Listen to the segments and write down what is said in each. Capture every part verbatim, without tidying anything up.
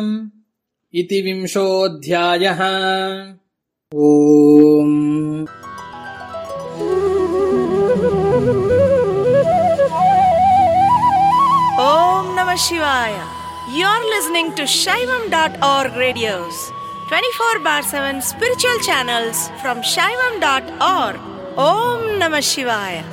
इति विंशोऽध्यायः। ओम् Om Namah Shivaya. You're listening to Shaivam dot org radios, twenty-four bar seven spiritual channels from Shaivam dot org. Om Namah Shivaya.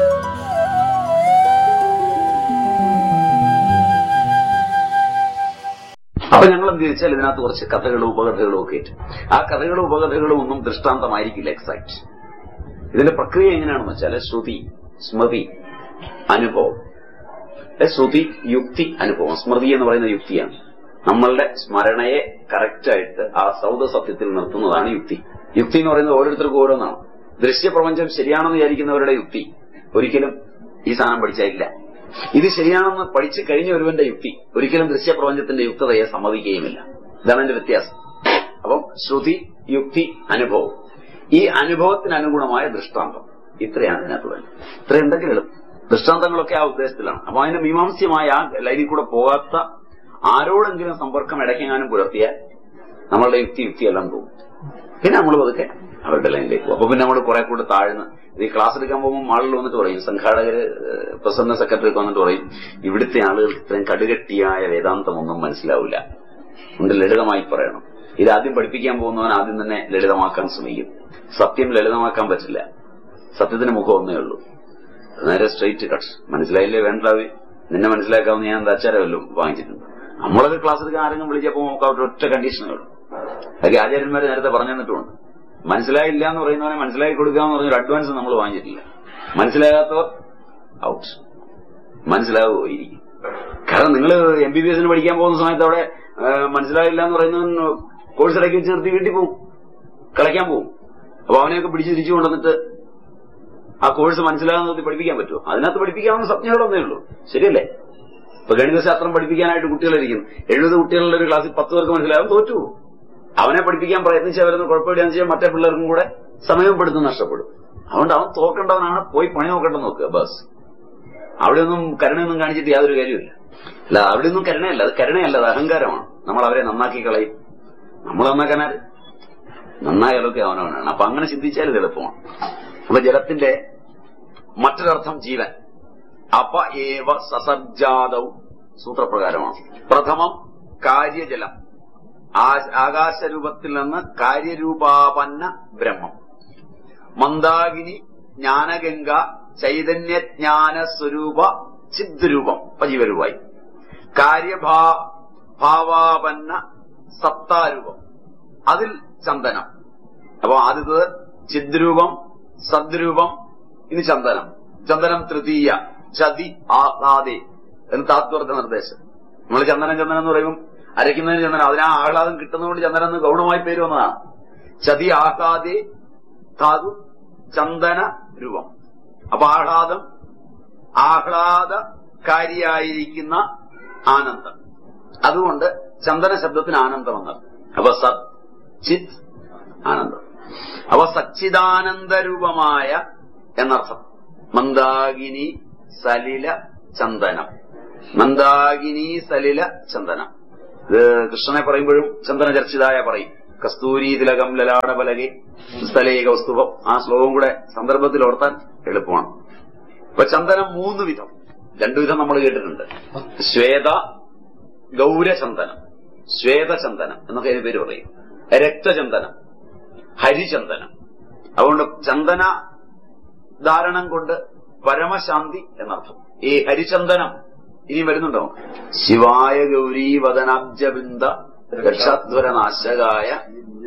അപ്പൊ ഞങ്ങൾ എന്ത് ചോദിച്ചാൽ ഇതിനകത്ത് കുറച്ച് കഥകളും ഉപകഥകളും ഒക്കെ ഇട്ട് ആ കഥകളും ഉപകഥകളും ഒന്നും ദൃഷ്ടാന്തമായിരിക്കില്ല എക്സാക്ട്. ഇതിന്റെ പ്രക്രിയ എങ്ങനെയാണെന്ന് വെച്ചാൽ ശ്രുതി, സ്മൃതി, അനുഭവം. ശ്രുതി, യുക്തി, അനുഭവം. സ്മൃതി എന്ന് പറയുന്ന യുക്തിയാണ്. നമ്മളുടെ സ്മരണയെ കറക്റ്റായിട്ട് ആ സൗദ സത്യത്തിൽ നിർത്തുന്നതാണ് യുക്തി. യുക്തി എന്ന് പറയുന്നത് ഓരോരുത്തർക്കും ഓരോന്നാണ്. ദൃശ്യപ്രപഞ്ചം ശരിയാണെന്ന് വിചാരിക്കുന്നവരുടെ യുക്തി ഒരിക്കലും ഈ സാധനം പഠിച്ചായില്ല. ഇത് ശരിയാണെന്ന് പഠിച്ചു കഴിഞ്ഞ ഒരുവന്റെ യുക്തി ഒരിക്കലും ദൃശ്യപ്രപഞ്ചത്തിന്റെ യുക്തതയെ സമ്മതിക്കുകയുമില്ല. ഇതാണ് എന്റെ വ്യത്യാസം. അപ്പം ശ്രുതി, യുക്തി, അനുഭവം. ഈ അനുഭവത്തിനനുഗുണമായ ദൃഷ്ടാന്തം, ഇത്രയാണ് ഇതിനകത്ത് വേണ്ടത്. ഇത്രയുണ്ടെങ്കിൽ എളുപ്പം. ദൃഷ്ടാന്തങ്ങളൊക്കെ ആ ഉദ്ദേശത്തിലാണ്. അപ്പൊ അതിന്റെ മീമാംസ്യമായ ആ ലൈനിൽ കൂടെ പോകാത്ത ആരോടെങ്കിലും സമ്പർക്കം ഇടയ്ക്കെങ്ങാനും പുലർത്തിയാൽ നമ്മളുടെ യുക്തി യുക്തിയെല്ലാം പോകും. പിന്നെ നമ്മൾ പതുക്കെ അവരുടെ ലൈനിലേക്ക് പോകും. അപ്പൊ പിന്നെ നമ്മൾ കുറെ കൂടെ താഴ്ന്ന് ഈ ക്ലാസ് എടുക്കാൻ പോകുമ്പോൾ ആളുകൾ വന്നിട്ട് പറയും, സംഘാടകര് പ്രസിഡന്റ് സെക്രട്ടറിക്ക് വന്നിട്ട് പറയും, ഇവിടുത്തെ ആളുകൾക്ക് ഇത്രയും കടുകട്ടിയായ വേദാന്തമൊന്നും മനസ്സിലാവില്ല, ഉണ്ട് ലളിതമായി പറയണം. ഇത് ആദ്യം പഠിപ്പിക്കാൻ പോകുന്നവൻ ആദ്യം തന്നെ ലളിതമാക്കാൻ ശ്രമിക്കും. സത്യം ലളിതമാക്കാൻ പറ്റില്ല. സത്യത്തിന് മുഖം ഒന്നേ ഉള്ളൂ, നേരെ സ്ട്രെയിറ്റ് കട്ട്. മനസ്സിലായില്ലേ വേണ്ടാവേ, നിന്നെ മനസ്സിലാക്കാവുന്ന ഞാൻ ആചാരമല്ലോ വാങ്ങിച്ചിട്ടുണ്ട്. നമ്മളൊക്കെ ക്ലാസ് എടുക്കാൻ ആരെങ്കിലും വിളിച്ചപ്പോൾ നമുക്ക് അവരുടെ ഒറ്റ കണ്ടീഷനേ ഉള്ളൂ. അതൊക്കെ ആചാര്യന്മാര് നേരത്തെ പറഞ്ഞു തന്നിട്ടുണ്ട്. മനസ്സിലായില്ല എന്ന് പറയുന്നവനെ മനസ്സിലാക്കി കൊടുക്കുക എന്ന് പറഞ്ഞൊരു അഡ്വാൻസ് നമ്മൾ വാങ്ങിച്ചിട്ടില്ല. മനസ്സിലാകാത്തവർ ഔട്ട്, മനസ്സിലാവുകയായിരിക്കും. കാരണം നിങ്ങൾ എം ബി ബി എസിന് പഠിക്കാൻ പോകുന്ന സമയത്ത് അവിടെ മനസ്സിലായില്ല എന്ന് പറയുന്നവൻ കോഴ്സ് ഇടയ്ക്ക് വെച്ച് നിർത്തി വീട്ടിൽ പോകും, കളിക്കാൻ പോകും. അപ്പൊ അവനെയൊക്കെ പിടിച്ച് തിരിച്ചു കൊണ്ടുവന്നിട്ട് ആ കോഴ്സ് മനസ്സിലാകാൻ നിർത്തി പഠിപ്പിക്കാൻ പറ്റുമോ? അതിനകത്ത് പഠിപ്പിക്കാവുന്ന സംജ്ഞകളൊന്നേ ഉള്ളൂ, ശരിയല്ലേ? ഇപ്പൊ ഗണിതശാസ്ത്രം പഠിപ്പിക്കാനായിട്ട് കുട്ടികളിരിക്കുന്നു. എഴുപത് കുട്ടികളുടെ ഒരു ക്ലാസ്സിൽ പത്ത് പേർക്ക് മനസ്സിലാകും, തോറ്റു. അവനെ പഠിപ്പിക്കാൻ പ്രയത്നിച്ച് അവരൊന്ന് കുഴപ്പമില്ലാന്ന് ചെയ്യാൻ മറ്റേ പിള്ളേർക്കും കൂടെ സമയപ്പെടുത്തും, നഷ്ടപ്പെടും. അതുകൊണ്ട് അവൻ തോക്കേണ്ടവനാണ്, പോയി പണി നോക്കേണ്ട നോക്കുക. ബസ് അവിടെയൊന്നും കരുണയൊന്നും കാണിച്ചിട്ട് യാതൊരു കാര്യമില്ല. അല്ല, അവിടെയൊന്നും കരുണയല്ല, അത് കരുണയല്ല, അത് അഹങ്കാരമാണ്. നമ്മൾ അവരെ നന്നാക്കി കളയും. നമ്മൾ നന്നാക്കാനാര്? നന്നായാലൊക്കെ അവനവനാണ്. അപ്പൊ അങ്ങനെ ചിന്തിച്ചാൽ ഇത് എളുപ്പമാണ്. അപ്പൊ ജലത്തിന്റെ മറ്റൊരർത്ഥം ജീവൻ. അപ ഏവ സസർജാതവും സൂത്രപ്രകാരമാണ്. പ്രഥമം കാര്യജലം, ആകാശരൂപത്തിൽ നിന്ന് കാര്യരൂപാപന്ന ബ്രഹ്മം. മന്ദാകിനി ജ്ഞാനഗംഗ ചൈതന്യജ്ഞാന സ്വരൂപ ചിദ്രൂപം ജീവരൂപായി. കാര്യഭാവാപന്ന സത്താരൂപം, അതിൽ ചന്ദനം. അപ്പൊ ആദ്യത്തത് ചിദ്രൂപം, സദ്രൂപം, ഇനി ചന്ദനം. ചന്ദനം തൃതീയ, ചതി ആഹ്ലാദേ എന്ന് താത്പര്യ നിർദ്ദേശം. നമ്മൾ ചന്ദനം ചന്ദനം എന്ന് പറയുമ്പോൾ അരയ്ക്കുന്നതിന് ചന്ദനം, അതിനാ ആഹ്ലാദം കിട്ടുന്നതുകൊണ്ട് ചന്ദനം എന്ന് ഗൗണമായി പേര് വന്നതാണ്. ചതി ആഹ്ലാദേ ധാതു ചന്ദന രൂപം. അപ്പൊ ആഹ്ലാദം, ആഹ്ലാദകാരിയായിരിക്കുന്ന ആനന്ദം. അതുകൊണ്ട് ചന്ദന ശബ്ദത്തിന് ആനന്ദം എന്നാണ്. അപ്പൊ സത് ചിത് ആനന്ദം. അപ്പൊ സച്ചിദാനന്ദരൂപമായ എന്നർത്ഥം. മന്ദാകിനി സലില ചന്ദനം, മന്ദാകിനി സലില ചന്ദനം. ഇത് കൃഷ്ണനെ പറയുമ്പോഴും ചന്ദന ചർച്ചിതായ പറയും. കസ്തൂരി തിലകം ലലാട പലകെ സ്ഥലേ കൗസ്തുഭം. ആ ശ്ലോകം കൂടെ സന്ദർഭത്തിൽ ഓർത്താൻ എളുപ്പമാണ്. ഇപ്പൊ ചന്ദനം മൂന്ന് വിധം, രണ്ടു വിധം നമ്മൾ കേട്ടിട്ടുണ്ട്. ശ്വേത ഗൗരചന്ദനം, ശ്വേതചന്ദനം എന്നൊക്കെ അതിന് പേര് പറയും. രക്തചന്ദനം, ഹരിചന്ദനം. അതുകൊണ്ട് ചന്ദന ധാരണം കൊണ്ട് പരമശാന്തി എന്നർത്ഥം. ഈ ഹരിചന്ദനം ഇനി വരുന്നുണ്ടോ? ശിവായ ഗൗരീ വദനാബ്ജബിന്ദ രക്ഷാധ്വരനാശകായ.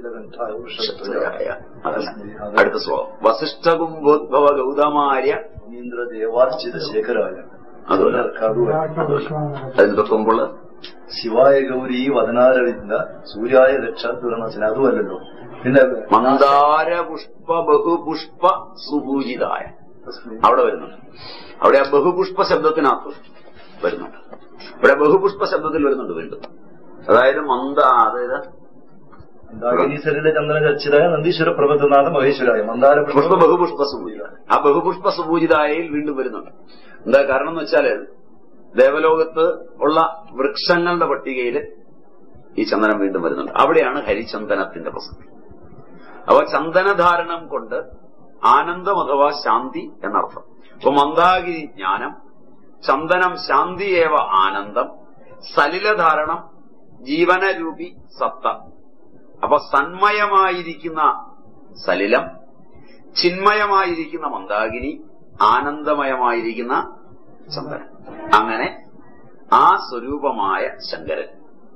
അതല്ല, അടുത്ത ശ്ലോകം. വസിഷ്ഠകുംഭോദ്ഭവ ഗൗതമാര്യ ദേവാർച്ചിത ശേഖരായ. അതുപോലെ അതിന് തൊട്ടുമ്പോൾ ശിവായ ഗൗരി വദനാരവിന്ദ സൂര്യായ രക്ഷാധ്വരനാശന. അതുമല്ലല്ലോ, പിന്നെ മന്ദാര പുഷ്പ ബഹുപുഷ്പ സുപൂജിതായ അവിടെ വരുന്നുണ്ട്. അവിടെ ആ ബഹുപുഷ്പ ശബ്ദത്തിനകത്ത് വരുന്നുണ്ട്. ഇവിടെ ബഹുപുഷ്പ ശബ്ദത്തിൽ വരുന്നുണ്ട് വീണ്ടും. അതായത് മന്ദ, അതായത് മന്ദാകിനീശ്വരിലെ ചന്ദന ചർച്ചിതായ നന്ദീശ്വര പ്രബന്ധനാഥ മഹേശ്വരായ മന്ദാര പുഷ്പ ബഹുപുഷ്പ സുപൂജിത. ആ ബഹുപുഷ്പ സുപൂജിതായയിൽ വീണ്ടും വരുന്നുണ്ട്. എന്താ കാരണം എന്ന് വെച്ചാല് ദേവലോകത്ത് ഉള്ള വൃക്ഷങ്ങളുടെ പട്ടികയിൽ ഈ ചന്ദനം വീണ്ടും വരുന്നുണ്ട്. അവിടെയാണ് ഹരിചന്ദനത്തിന്റെ പ്രസക്തി. അപ്പൊ ചന്ദനധാരണം കൊണ്ട് ആനന്ദം അഥവാ ശാന്തി എന്നർത്ഥം. അപ്പൊ മന്ദാകിനി ജ്ഞാനം, ചന്ദനം ശാന്തിയേവ ആനന്ദം, സലിലധാരണം ജീവനരൂപി സത്ത. അപ്പൊ സന്മയമായിരിക്കുന്ന സലിലം, ചിന്മയമായിരിക്കുന്ന മന്ദാകിനി, ആനന്ദമയമായിരിക്കുന്ന ചന്ദനം. അങ്ങനെ ആ സ്വരൂപമായ ശങ്കരൻ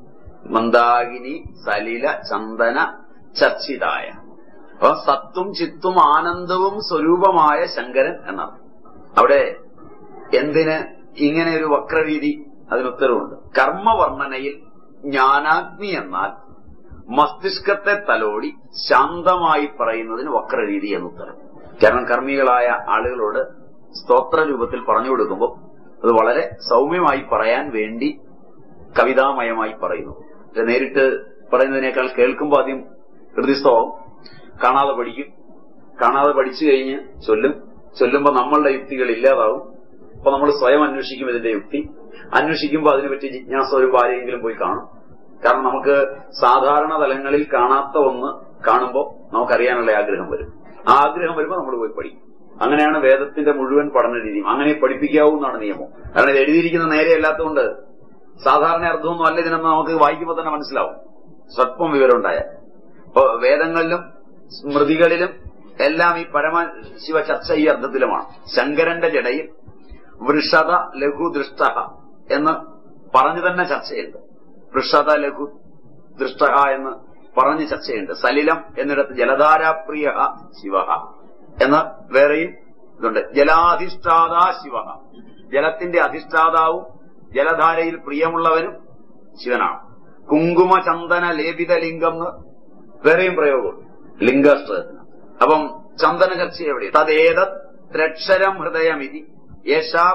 മന്ദാകിനി സലില ചന്ദന ചർച്ചിതായ, അപ്പൊ സത്തും ചിത്തും ആനന്ദവും സ്വരൂപമായ ശങ്കരൻ എന്നാണ്. അവിടെ എന്തിന് ഇങ്ങനെ ഒരു വക്രരീതി? അതിനുത്തരവുണ്ട്. കർമ്മവർണ്ണനയിൽ ജ്ഞാനാഗ്നി എന്നാൽ മസ്തിഷ്കത്തെ തലോടി ശാന്തമായി പറയുന്നതിന് വക്രരീതി എന്നുത്തരം. കാരണം കർമ്മികളായ ആളുകളോട് സ്തോത്ര രൂപത്തിൽ പറഞ്ഞു കൊടുക്കുമ്പോൾ അത് വളരെ സൗമ്യമായി പറയാൻ വേണ്ടി കവിതാമയമായി പറയുന്നു. നേരിട്ട് പറയുന്നതിനേക്കാൾ കേൾക്കുമ്പോൾ ആദ്യം ഹൃദയസ്ഥമാവും, കാണാതെ പഠിക്കും, കാണാതെ പഠിച്ചു കഴിഞ്ഞ് ചൊല്ലും, ചൊല്ലുമ്പോ നമ്മളുടെ യുക്തികൾ ഇല്ലാതാവും. അപ്പൊ നമ്മൾ സ്വയം അന്വേഷിക്കും ഇതിന്റെ യുക്തി. അന്വേഷിക്കുമ്പോൾ അതിനെപ്പറ്റി ജിജ്ഞാസ വരുമ്പോൾ ആരെങ്കിലും പോയി കാണും. കാരണം നമുക്ക് സാധാരണ തലങ്ങളിൽ കാണാത്ത ഒന്ന് കാണുമ്പോൾ നമുക്കറിയാനുള്ള ആഗ്രഹം വരും. ആ ആഗ്രഹം വരുമ്പോൾ നമ്മൾ പോയി പഠിക്കും. അങ്ങനെയാണ് വേദത്തിന്റെ മുഴുവൻ പഠന രീതിയും. അങ്ങനെ പഠിപ്പിക്കാവുന്നതാണ് നിയമം. കാരണം ഇത് എഴുതിയിരിക്കുന്ന നേരെ അല്ലാത്തതുകൊണ്ട് സാധാരണ അർത്ഥമൊന്നും അല്ല ഇതിനെന്ന് നമുക്ക് വായിക്കുമ്പോൾ തന്നെ മനസ്സിലാവും, സ്വല്പം വിവരം ഉണ്ടായാൽ. ഇപ്പൊ വേദങ്ങളിലും സ്മൃതികളിലും എല്ലാം ഈ പരമശിവ ചർച്ച ഈ അർത്ഥത്തിലുമാണ്. ശങ്കരന്റെ ജടയിൽ വൃഷത ലഘു ദൃഷ്ട എന്ന് പറഞ്ഞു തന്നെ ചർച്ചയുണ്ട്. വൃഷത ലഘു ദൃഷ്ട എന്ന് പറഞ്ഞ് ചർച്ചയുണ്ട്. സലിലം എന്നിടത്ത് ജലധാരാപ്രിയ ശിവ എന്ന് വേറെയും ഇതുണ്ട്. ജലാധിഷ്ഠാതാ ശിവ, ജലത്തിന്റെ അധിഷ്ഠാതാവും ജലധാരയിൽ പ്രിയമുള്ളവനും ശിവനാണ്. കുങ്കുമ ചന്ദന ലേപിത ലിംഗം എന്ന് വേറെയും പ്രയോഗമുണ്ട് ലിംഗാഷ്ടത്തിന്. അപ്പം ചന്ദന ചർച്ച എവിടെ? തദ്ദേതത് ത്രക്ഷരം ഹൃദയമിതി യേശാ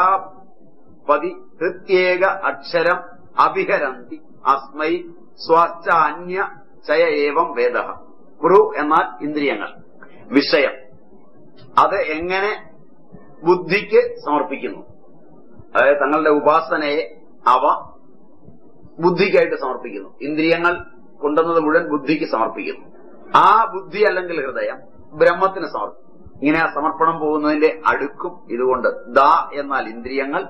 പ്രജാപതി ഹൃത്യേക അക്ഷരം അഭിഹരന്തി അസ്മൈ സ്വാസ്ഥ അന്യ ചയ ഏവം വേദ. പുരു എന്നാൽ ഇന്ദ്രിയങ്ങൾ, വിഷയം, അത് എങ്ങനെ ബുദ്ധിക്ക് സമർപ്പിക്കുന്നു. അതായത് തങ്ങളുടെ ഉപാസനയെ അവ ബുദ്ധിക്കായിട്ട് സമർപ്പിക്കുന്നു. ഇന്ദ്രിയങ്ങൾ കൊണ്ടുവന്നത് മുഴുവൻ ബുദ്ധിക്ക് സമർപ്പിക്കുന്നു. ആ ബുദ്ധി അല്ലെങ്കിൽ ഹൃദയം ബ്രഹ്മത്തിന് സമർപ്പിക്കും. ഇങ്ങനെ ആ സമർപ്പണം പോകുന്നതിന്റെ അടുക്കും ഇതുകൊണ്ട് ദ എന്നാൽ ഇന്ദ്രിയങ്ങൾ,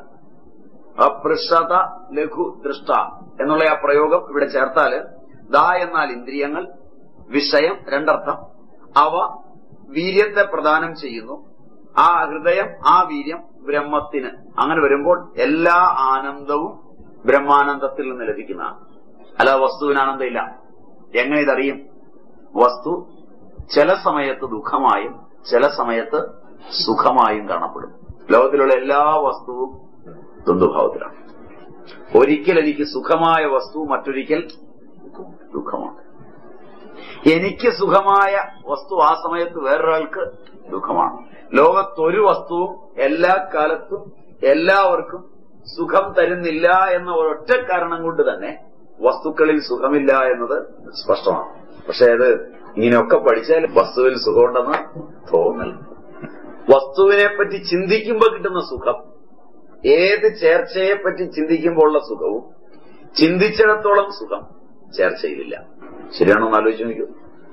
അപൃഷത ലഘു ദൃഷ്ട എന്നുള്ള ആ പ്രയോഗം ഇവിടെ ചേർത്താല് ദ എന്നാൽ ഇന്ദ്രിയങ്ങൾ, വിഷയം രണ്ടർത്ഥം. അവ വീര്യത്തെ പ്രദാനം ചെയ്യുന്നു. ആ ഹൃദയം, ആ വീര്യം ബ്രഹ്മത്തിന്. അങ്ങനെ വരുമ്പോൾ എല്ലാ ആനന്ദവും ബ്രഹ്മാനന്ദത്തിൽ നിന്ന് ലഭിക്കുന്നതാണ്. അല്ലാതെ വസ്തുവിന് ആനന്ദമില്ല. എങ്ങനെ ഇതറിയും? വസ്തു ചില സമയത്ത് ദുഃഖമായും ചില സമയത്ത് സുഖമായും കാണപ്പെടും. ലോകത്തിലുള്ള എല്ലാ വസ്തുവും ദ്വന്ദ്വഭാവത്തിലാണ്. ഒരിക്കൽ എനിക്ക് സുഖമായ വസ്തു, മറ്റൊരിക്കൽ ദുഃഖമാണ്. എനിക്ക് സുഖമായ വസ്തു ആ സമയത്ത് വേറൊരാൾക്ക് ദുഃഖമാണ്. ലോകത്തൊരു വസ്തുവും എല്ലാ കാലത്തും എല്ലാവർക്കും സുഖം തരുന്നില്ല എന്ന ഒരൊറ്റ കാരണം കൊണ്ട് തന്നെ വസ്തുക്കളിൽ സുഖമില്ല എന്നത് സ്പഷ്ടമാണ്. പക്ഷെ അത് ഇങ്ങനെയൊക്കെ പഠിച്ചാൽ വസ്തുവിൽ സുഖമുണ്ടെന്ന് തോന്നൽ. വസ്തുവിനെ പറ്റി ചിന്തിക്കുമ്പോൾ കിട്ടുന്ന സുഖം, ഏത് ചേർച്ചയെ പറ്റി ചിന്തിക്കുമ്പോൾ ഉള്ള സുഖവും ചിന്തിച്ചിടത്തോളം സുഖം ചേർച്ചയിലില്ല. ശരിയാണോ എന്ന് ആലോചിച്ച് നോക്കൂ.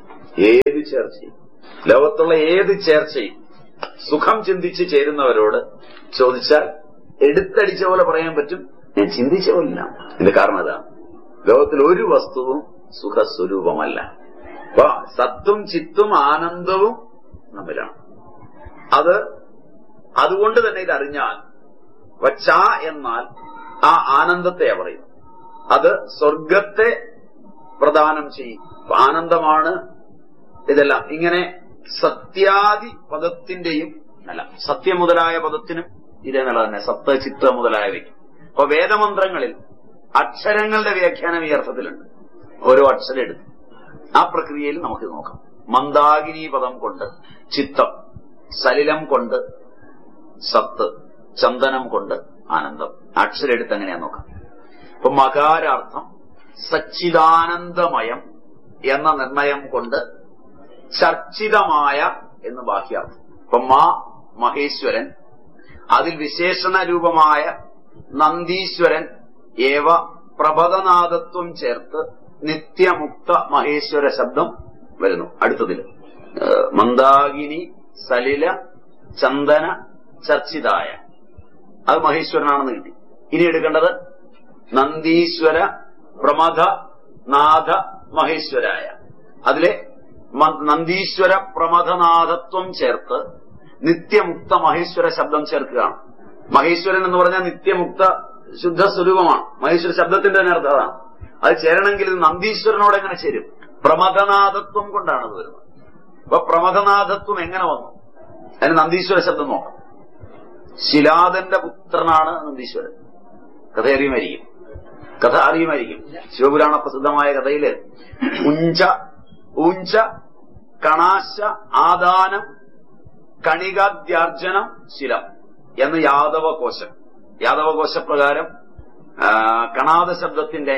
ഏത് ചേർച്ചയും, ലോകത്തുള്ള ഏത് ചേർച്ചയും സുഖം ചിന്തിച്ച് ചേരുന്നവരോട് ചോദിച്ചാൽ എടുത്തടിച്ച പോലെ പറയാൻ പറ്റും, ഞാൻ ചിന്തിച്ച പോലില്ല. ഇതിന്റെ കാരണം അതാണ്, ലോകത്തിൽ ഒരു വസ്തുവും സുഖസ്വരൂപമല്ല. അപ്പൊ സത്തും ചിത്തും ആനന്ദവും നമ്മിലാണ്. അത് അതുകൊണ്ട് തന്നെ ഇതറിഞ്ഞാൽ വച്ച എന്നാൽ ആ ആനന്ദത്തെ പറയും. അത് സ്വർഗത്തെ പ്രദാനം ചെയ്യും. ആനന്ദമാണ് ഇതെല്ലാം. ഇങ്ങനെ സത്യാദി പദത്തിന്റെയും അല്ല, സത്യം മുതലായ പദത്തിനും ഇതേ നില തന്നെ, സത്ത് ചിത്ത മുതലായവയ്ക്കും. അപ്പൊ വേദമന്ത്രങ്ങളിൽ അക്ഷരങ്ങളുടെ വ്യാഖ്യാനം ഈ അർത്ഥത്തിലുണ്ട്. ഓരോ അക്ഷരം എടുത്ത് ആ പ്രക്രിയയിൽ നമുക്ക് നോക്കാം. മന്ദാകിനി പദം കൊണ്ട് ചിത്തം, സലിലം കൊണ്ട് സത്ത്, ചന്ദനം കൊണ്ട് ആനന്ദം. അക്ഷരം എടുത്ത് എങ്ങനെയാ നോക്കാം. അപ്പൊ മകാരാർത്ഥം സച്ചിദാനന്ദമയം എന്ന നിർണയം കൊണ്ട് ചർച്ചിതമായ എന്ന് ബാഹ്യാർത്ഥം. അപ്പൊ മാ മഹേശ്വരൻ, അതിൽ വിശേഷണ രൂപമായ നന്ദീശ്വരൻ ഏവ പ്രഭതനാദത്വം ചേർത്ത് നിത്യമുക്ത മഹേശ്വര ശബ്ദം വരുന്നു. അടുത്തതിൽ മന്ദാകിനി സലില ചന്ദന ചർച്ചിതായ, അത് മഹേശ്വരനാണെന്ന് കിട്ടി. ഇനി എടുക്കേണ്ടത് നന്ദീശ്വര പ്രമഥ നാഥ മഹേശ്വരായ. അതിലെ നന്ദീശ്വര പ്രമഥനാഥത്വം ചേർത്ത് നിത്യമുക്ത മഹേശ്വര ശബ്ദം ചേർക്കുകയാണ്. മഹേശ്വരൻ എന്ന് പറഞ്ഞാൽ നിത്യമുക്ത ശുദ്ധ സ്വരൂപമാണ്. മഹേശ്വര ശബ്ദത്തിന്റെ തന്നെ അർത്ഥം അതാണ്. അത് ചേരണമെങ്കിൽ ഇത് നന്ദീശ്വരനോട് എങ്ങനെ ചേരും? പ്രമഥനാഥത്വം കൊണ്ടാണ് അത് വരുന്നത്. അപ്പൊ പ്രമഥനാഥത്വം എങ്ങനെ വന്നു? അതിന് നന്ദീശ്വര ശബ്ദം നോക്കാം. ശിലാദന്റെ പുത്രനാണ് നന്ദീശ്വരൻ. കഥ അറിയുമായിരിക്കും, കഥ അറിയുമായിരിക്കും. ശിവപുരാണ പ്രസിദ്ധമായ കഥയില് ഉഞ്ച ഊഞ്ച കണാശ ആദാനം കണികാദ്യാർജനം ശിലം എന്ന് യാദവകോശം. യാദവകോശപ്രകാരം കണാദ ശബ്ദത്തിന്റെ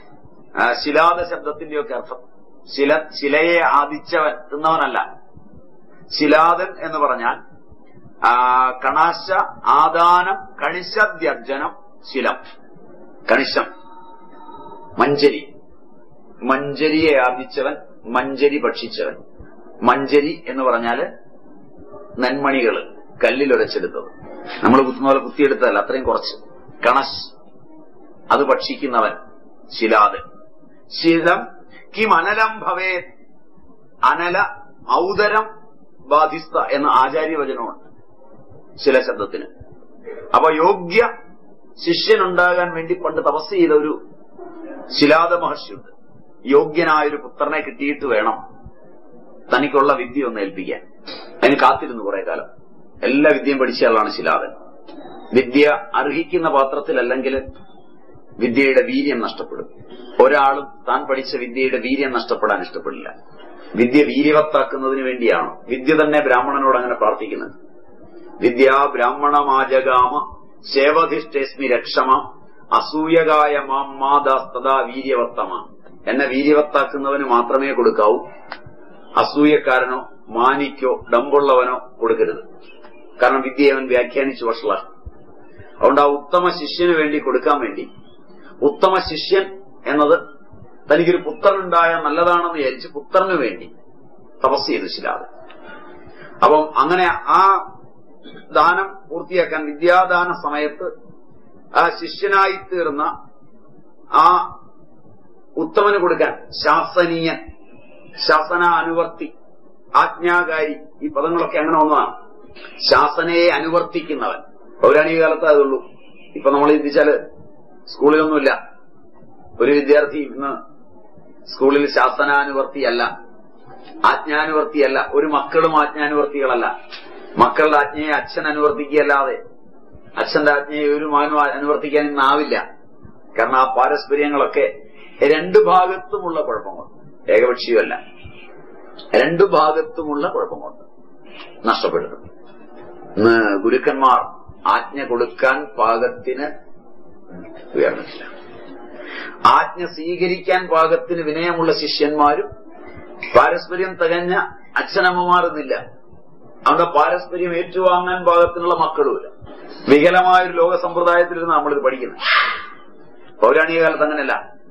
ശിലാദ ശബ്ദത്തിന്റെയൊക്കെ അർത്ഥം ശില ശിലയെ ആദിച്ചവൻ തിന്നവനല്ല. ശിലാദൻ എന്ന് പറഞ്ഞാൽ കണാശ ആദാനം കണിശദ്യർജനം ശിലം. കണിശം മഞ്ചരി, മഞ്ചരിയെ ആദിച്ചവൻ, മഞ്ചരി ഭക്ഷിച്ചവൻ. മഞ്ചരി എന്ന് പറഞ്ഞാല് നെന്മണികള് കല്ലിലൊരച്ചെടുത്തത്, നമ്മൾ കുത്തുന്ന പോലെ കുത്തിയെടുത്തതല്ല, അത്രയും കുറച്ച്. കണശ് അത് ഭക്ഷിക്കുന്നവൻ ശിലാദൻ. ശിലം കിം അനലം ഭവേ, അനല ഔദരം ബാധിസ്ത എന്ന ആചാര്യവചനമുണ്ട് ശില ശബ്ദത്തിന്. അപ്പൊ യോഗ്യ ശിഷ്യനുണ്ടാകാൻ വേണ്ടി പണ്ട് തപസ് ചെയ്ത ഒരു ശിലാദ മഹർഷിയുണ്ട്. യോഗ്യനായൊരു പുത്രനെ കിട്ടിയിട്ട് വേണം തനിക്കുള്ള വിദ്യ ഒന്ന് ഏൽപ്പിക്കാൻ. അതിന് കാത്തിരുന്നു കുറെ കാലം. എല്ലാ വിദ്യയും പഠിച്ചയാളാണ് ശിലാദൻ. വിദ്യ അർഹിക്കുന്ന പാത്രത്തിലല്ലെങ്കിൽ വിദ്യയുടെ വീര്യം നഷ്ടപ്പെടും. ഒരാളും താൻ പഠിച്ച വിദ്യയുടെ വീര്യം നഷ്ടപ്പെടാൻ ഇഷ്ടപ്പെടില്ല. വിദ്യ വീര്യവത്താക്കുന്നതിന് വേണ്ടിയാണ് വിദ്യ തന്നെ ബ്രാഹ്മണനോട് അങ്ങനെ പ്രാർത്ഥിക്കുന്നത്. വിദ്യാ ബ്രാഹ്മണമാജഗാമ സേവധിഷ്ഠേസ്മി രക്ഷമ അസൂയകായ മാം മാദാസ്തദാ വീര്യവത്തമ. എന്നെ വീര്യവത്താക്കുന്നവന് മാത്രമേ കൊടുക്കാവൂ, അസൂയക്കാരനോ മാനിക്കോ ഡമ്പുള്ളവനോ കൊടുക്കരുത്. കാരണം വിദ്യയെ അവൻ വ്യാഖ്യാനിച്ചു വഷളാണ്. അതുകൊണ്ട് ആ ഉത്തമ ശിഷ്യന് വേണ്ടി കൊടുക്കാൻ വേണ്ടി, ഉത്തമ ശിഷ്യൻ എന്നത് തനിക്കൊരു പുത്രനുണ്ടായ നല്ലതാണെന്ന് വിചാരിച്ച് പുത്രന് വേണ്ടി തപസ് ചെയ്തു ശിലാദൻ. അപ്പം അങ്ങനെ ആ ദാനം പൂർത്തിയാക്കാൻ വിദ്യാദാന സമയത്ത് ആ ശിഷ്യനായി തീർന്ന ആ ഉത്തമന് കൊടുക്കാൻ ശാസനീയൻ, ശാസന അനുവർത്തി, ആജ്ഞാകാരി, ഈ പദങ്ങളൊക്കെ അങ്ങനെ ഒന്നതാണ്. ശാസനയെ അനുവർത്തിക്കുന്നവൻ. പൗരാണിക കാലത്ത് അതുള്ളൂ. ഇപ്പൊ നമ്മൾ ചിന്തിച്ചാല് സ്കൂളിലൊന്നുമില്ല. ഒരു വിദ്യാർത്ഥി ഇന്ന് സ്കൂളിൽ ശാസനാനുവർത്തിയല്ല, ആജ്ഞാനുവർത്തിയല്ല. ഒരു മക്കളും ആജ്ഞാനുവർത്തികളല്ല. മക്കളുടെ ആജ്ഞയെ അച്ഛൻ അനുവർത്തിക്കുകയല്ലാതെ അച്ഛന്റെ ആജ്ഞയെ ഒരു മകനും അനുവർത്തിക്കാൻ ഇന്നാവില്ല. കാരണം ആ പാരസ്പര്യങ്ങളൊക്കെ രണ്ടു ഭാഗത്തുമുള്ള കുഴപ്പമുണ്ട്, ഏകപക്ഷീയമല്ല. രണ്ടു ഭാഗത്തുമുള്ള കുഴപ്പമുണ്ട്, നഷ്ടപ്പെടുന്നു. ഇന്ന് ഗുരുക്കന്മാർ ആജ്ഞ കൊടുക്കാൻ പാകത്തിന് ഉയർന്നിട്ടില്ല. ആജ്ഞ സ്വീകരിക്കാൻ പാകത്തിന് വിനയമുള്ള ശിഷ്യന്മാരും പാരസ്പര്യം തികഞ്ഞ അച്ഛനമ്മമാരെന്നില്ല. അവിടെ പാരസ്പര്യം ഏറ്റുവാങ്ങാൻ പാകത്തിനുള്ള മക്കളുമില്ല. വികലമായൊരു ലോക സമ്പ്രദായത്തിലിരുന്ന് നമ്മളിത് പഠിക്കുന്നത്. പൗരാണിക കാലത്ത് അങ്ങനെയല്ല.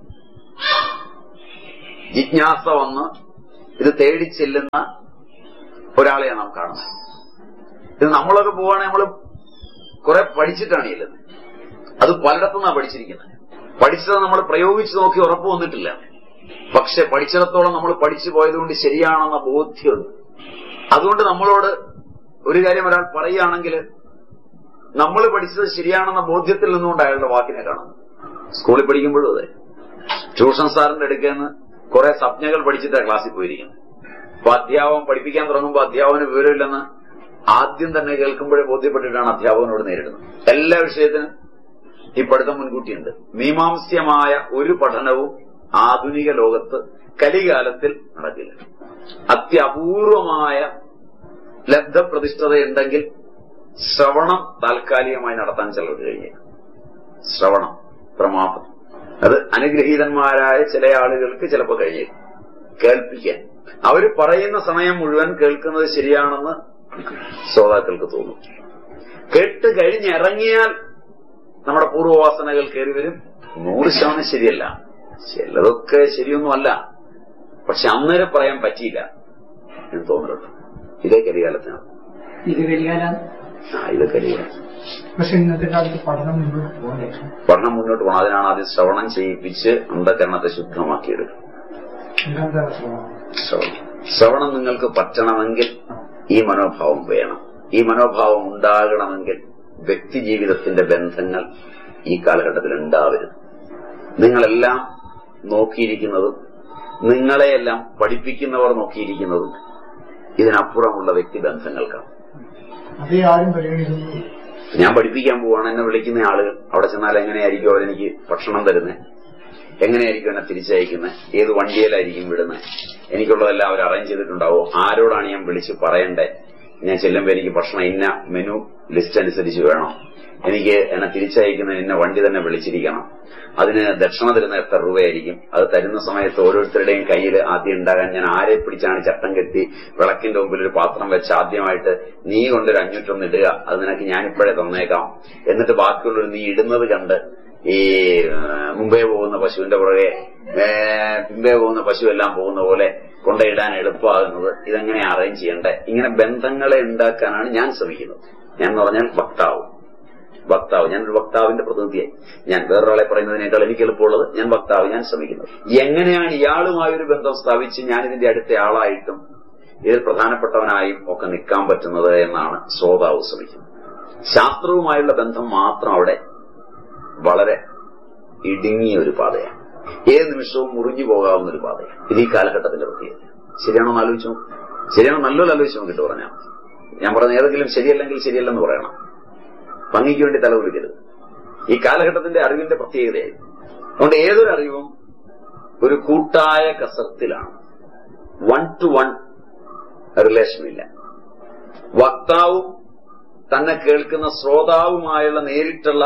ജിജ്ഞാസ വന്ന് ഇത് തേടി ചെല്ലുന്ന ഒരാളെയാണ് നാം കാണുന്നത്. ഇത് നമ്മളൊക്കെ പോവുകയാണെങ്കിൽ നമ്മൾ കുറെ പഠിച്ചിട്ടാണ് ചെല്ലുന്നത്. അത് പലയിടത്തുനിന്നാണ് പഠിച്ചിരിക്കുന്നത്. പഠിച്ചത് നമ്മൾ പ്രയോഗിച്ചു നോക്കി ഉറപ്പ് വന്നിട്ടില്ല. പക്ഷെ പഠിച്ചിടത്തോളം നമ്മൾ പഠിച്ചു പോയതുകൊണ്ട് ശരിയാണെന്ന ബോധ്യമുണ്ട്. അതുകൊണ്ട് നമ്മളോട് ഒരു കാര്യം ഒരാൾ പറയുകയാണെങ്കിൽ നമ്മൾ പഠിച്ചത് ശരിയാണെന്ന ബോധ്യത്തിൽ നിന്നുകൊണ്ട് അയാളുടെ വാക്കിനെ കാണുന്നു. സ്കൂളിൽ പഠിക്കുമ്പോഴും അതെ. ട്യൂഷൻ സാറിന്റെ അടുക്കന്ന് കുറെ സംജ്ഞകൾ പഠിച്ചിട്ടാണ് ക്ലാസ്സിൽ പോയിരിക്കുന്നത്. അപ്പൊ അധ്യാപകൻ പഠിപ്പിക്കാൻ തുടങ്ങുമ്പോൾ അധ്യാപകന് വിവരമില്ലെന്ന് ആദ്യം തന്നെ കേൾക്കുമ്പോഴേ ബോധ്യപ്പെട്ടിട്ടാണ് അധ്യാപകനോട് നേരിടുന്നത്. എല്ലാ വിഷയത്തിനും ഈ പഠിത്തം മുൻകൂട്ടിയുണ്ട്. മീമാംസ്യമായ ഒരു പഠനവും ആധുനിക ലോകത്ത് കലികാലത്തിൽ നടക്കില്ല. അത്യപൂർവമായ ലബ്ധപ്രതിഷ്ഠതയുണ്ടെങ്കിൽ ശ്രവണം താൽക്കാലികമായി നടത്താൻ ചിലർക്ക് കഴിഞ്ഞേക്കും. ശ്രവണം പ്രമാദം അത് അനുഗ്രഹീതന്മാരായ ചില ആളുകൾക്ക് ചിലപ്പോൾ കഴിഞ്ഞേക്കും കേൾപ്പിക്കാൻ. അവര് പറയുന്ന സമയം മുഴുവൻ കേൾക്കുന്നത് ശരിയാണെന്ന് ശ്രോതാക്കൾക്ക് തോന്നും. കേട്ട് കഴിഞ്ഞിറങ്ങിയാൽ നമ്മുടെ പൂർവ്വവാസനകൾ കയറി വരും. നൂറ് ശതമാനം ശരിയല്ല, ചിലതൊക്കെ ശരിയൊന്നുമല്ല. പക്ഷെ അന്നേരം പറയാൻ പറ്റിയില്ല എന്ന് തോന്നുന്നുണ്ട്. ഇതേ കലികാലത്തിനാണ്. ഇത് കലികാലം. ആ ഇത് കലികാലം. പക്ഷെ ഇന്നത്തെ കാലത്ത് പഠനം മുന്നോട്ട് പോകണ്ടേ? പഠനം മുന്നോട്ട് പോകണം. അതിനാണ് ആദ്യം ശ്രവണം ചെയ്യിപ്പിച്ച് അന്ധകരണത്തെ ശുദ്ധമാക്കിയെടുക്കും. ശ്രവണം നിങ്ങൾക്ക് പറ്റണമെങ്കിൽ ഈ മനോഭാവം വേണം. ഈ മനോഭാവം ഉണ്ടാകണമെങ്കിൽ വ്യക്തി ജീവിതത്തിന്റെ ബന്ധങ്ങൾ ഈ കാലഘട്ടത്തിൽ ഉണ്ടാവരുത്. നിങ്ങളെല്ലാം നോക്കിയിരിക്കുന്നതും നിങ്ങളെയെല്ലാം പഠിപ്പിക്കുന്നവർ നോക്കിയിരിക്കുന്നതും ഇതിനപ്പുറമുള്ള വ്യക്തിബന്ധങ്ങൾക്കാണ്. അതേ ആരും പരിഗണിക്കുന്നു. ഞാൻ പഠിപ്പിക്കാൻ പോവാണ്, എന്നെ വിളിക്കുന്ന ആളുകൾ അവിടെ ചെന്നാൽ എങ്ങനെയായിരിക്കും അവരെനിക്ക് ഭക്ഷണം തരുന്നത്, എങ്ങനെയായിരിക്കും എന്നെ തിരിച്ചയക്കുന്നത്, ഏത് വണ്ടിയിലായിരിക്കും വിടുന്നത്, എനിക്കുള്ളതെല്ലാം അവർ അറേഞ്ച് ചെയ്തിട്ടുണ്ടാവോ, ആരോടാണ് ഞാൻ വിളിച്ച് പറയണ്ടേ, ഞാൻ ചെല്ലുമ്പോൾ എനിക്ക് ഭക്ഷണം ഇന്ന മെനു ലിസ്റ്റ് അനുസരിച്ച് വേണം, എനിക്ക് എന്നെ തിരിച്ചയക്കുന്നതിന് ഇന്ന വണ്ടി തന്നെ വിളിച്ചിരിക്കണം, അതിന് ദക്ഷിണ തരുന്ന എത്ര രൂപയായിരിക്കും, അത് തരുന്ന സമയത്ത് ഓരോരുത്തരുടെയും കയ്യിൽ ആദ്യം ഉണ്ടാകാൻ ഞാൻ ആരെ പിടിച്ചാണ് ചട്ടം കെട്ടി വിളക്കിന്റെ മുമ്പിൽ ഒരു പാത്രം വെച്ച് ആദ്യമായിട്ട് നീ കൊണ്ടൊരു അഞ്ഞൂറ്റൊന്ന് ഇടുക, അത് നിനക്ക് ഞാനിപ്പോഴേ തന്നേക്കാം, എന്നിട്ട് ബാക്കിയുള്ളൊരു നീ ഇടുന്നത് കണ്ട് ഈ മുമ്പേ പോകുന്ന പശുവിന്റെ പുറകെ പിമ്പേ പോകുന്ന പശു എല്ലാം പോകുന്ന പോലെ കൊണ്ടയിടാൻ എളുപ്പമാകുന്നത്, ഇതെങ്ങനെ അറേഞ്ച് ചെയ്യണ്ടേ, ഇങ്ങനെ ബന്ധങ്ങളെ ഉണ്ടാക്കാനാണ് ഞാൻ ശ്രമിക്കുന്നത്. ഞാൻ എന്ന് പറഞ്ഞാൽ വക്താവ് വക്താവ് ഞാനൊരു വക്താവിന്റെ പ്രതിനിധിയായി, ഞാൻ വേറൊരാളെ പറയുന്നതിനേക്കാൾ എനിക്ക് എളുപ്പമുള്ളത് ഞാൻ വക്താവ് ഞാൻ ശ്രമിക്കുന്നത്. എങ്ങനെയാണ് ഇയാളുമായൊരു ബന്ധം സ്ഥാപിച്ച് ഞാൻ ഇതിന്റെ അടുത്ത ആളായിട്ടും ഇതിൽ പ്രധാനപ്പെട്ടവനായും ഒക്കെ നിൽക്കാൻ പറ്റുന്നത് എന്നാണ് ശ്രോതാവ് ശ്രമിക്കുന്നത്. ശാസ്ത്രവുമായുള്ള ബന്ധം മാത്രം അവിടെ വളരെ ഇടുങ്ങിയ ഒരു പാതയാണ്, ഏത് നിമിഷവും മുറിഞ്ഞു പോകാവുന്ന ഒരു പാതയാണ്. ഇത് ഈ കാലഘട്ടത്തിന്റെ പ്രത്യേകത. ശരിയാണോ എന്ന് ആലോചിച്ചു, ശരിയാണോ നല്ലൊരു ആലോചിച്ചു നോക്കിയിട്ട് പറഞ്ഞാൽ മതി. ഞാൻ പറഞ്ഞ ഏതെങ്കിലും ശരിയല്ലെങ്കിൽ ശരിയല്ലെന്ന് പറയണം, ഭംഗിക്ക് വേണ്ടി തലകുലിക്കരുത്. ഈ കാലഘട്ടത്തിന്റെ അറിവിന്റെ പ്രത്യേകതയായി. അതുകൊണ്ട് ഏതൊരു അറിവും ഒരു കൂട്ടായ കസർത്തിലാണ്, വൺ ടു വൺ റിലേഷനില്ല. വക്താവും തന്നെ കേൾക്കുന്ന ശ്രോതാവുമായുള്ള നേരിട്ടുള്ള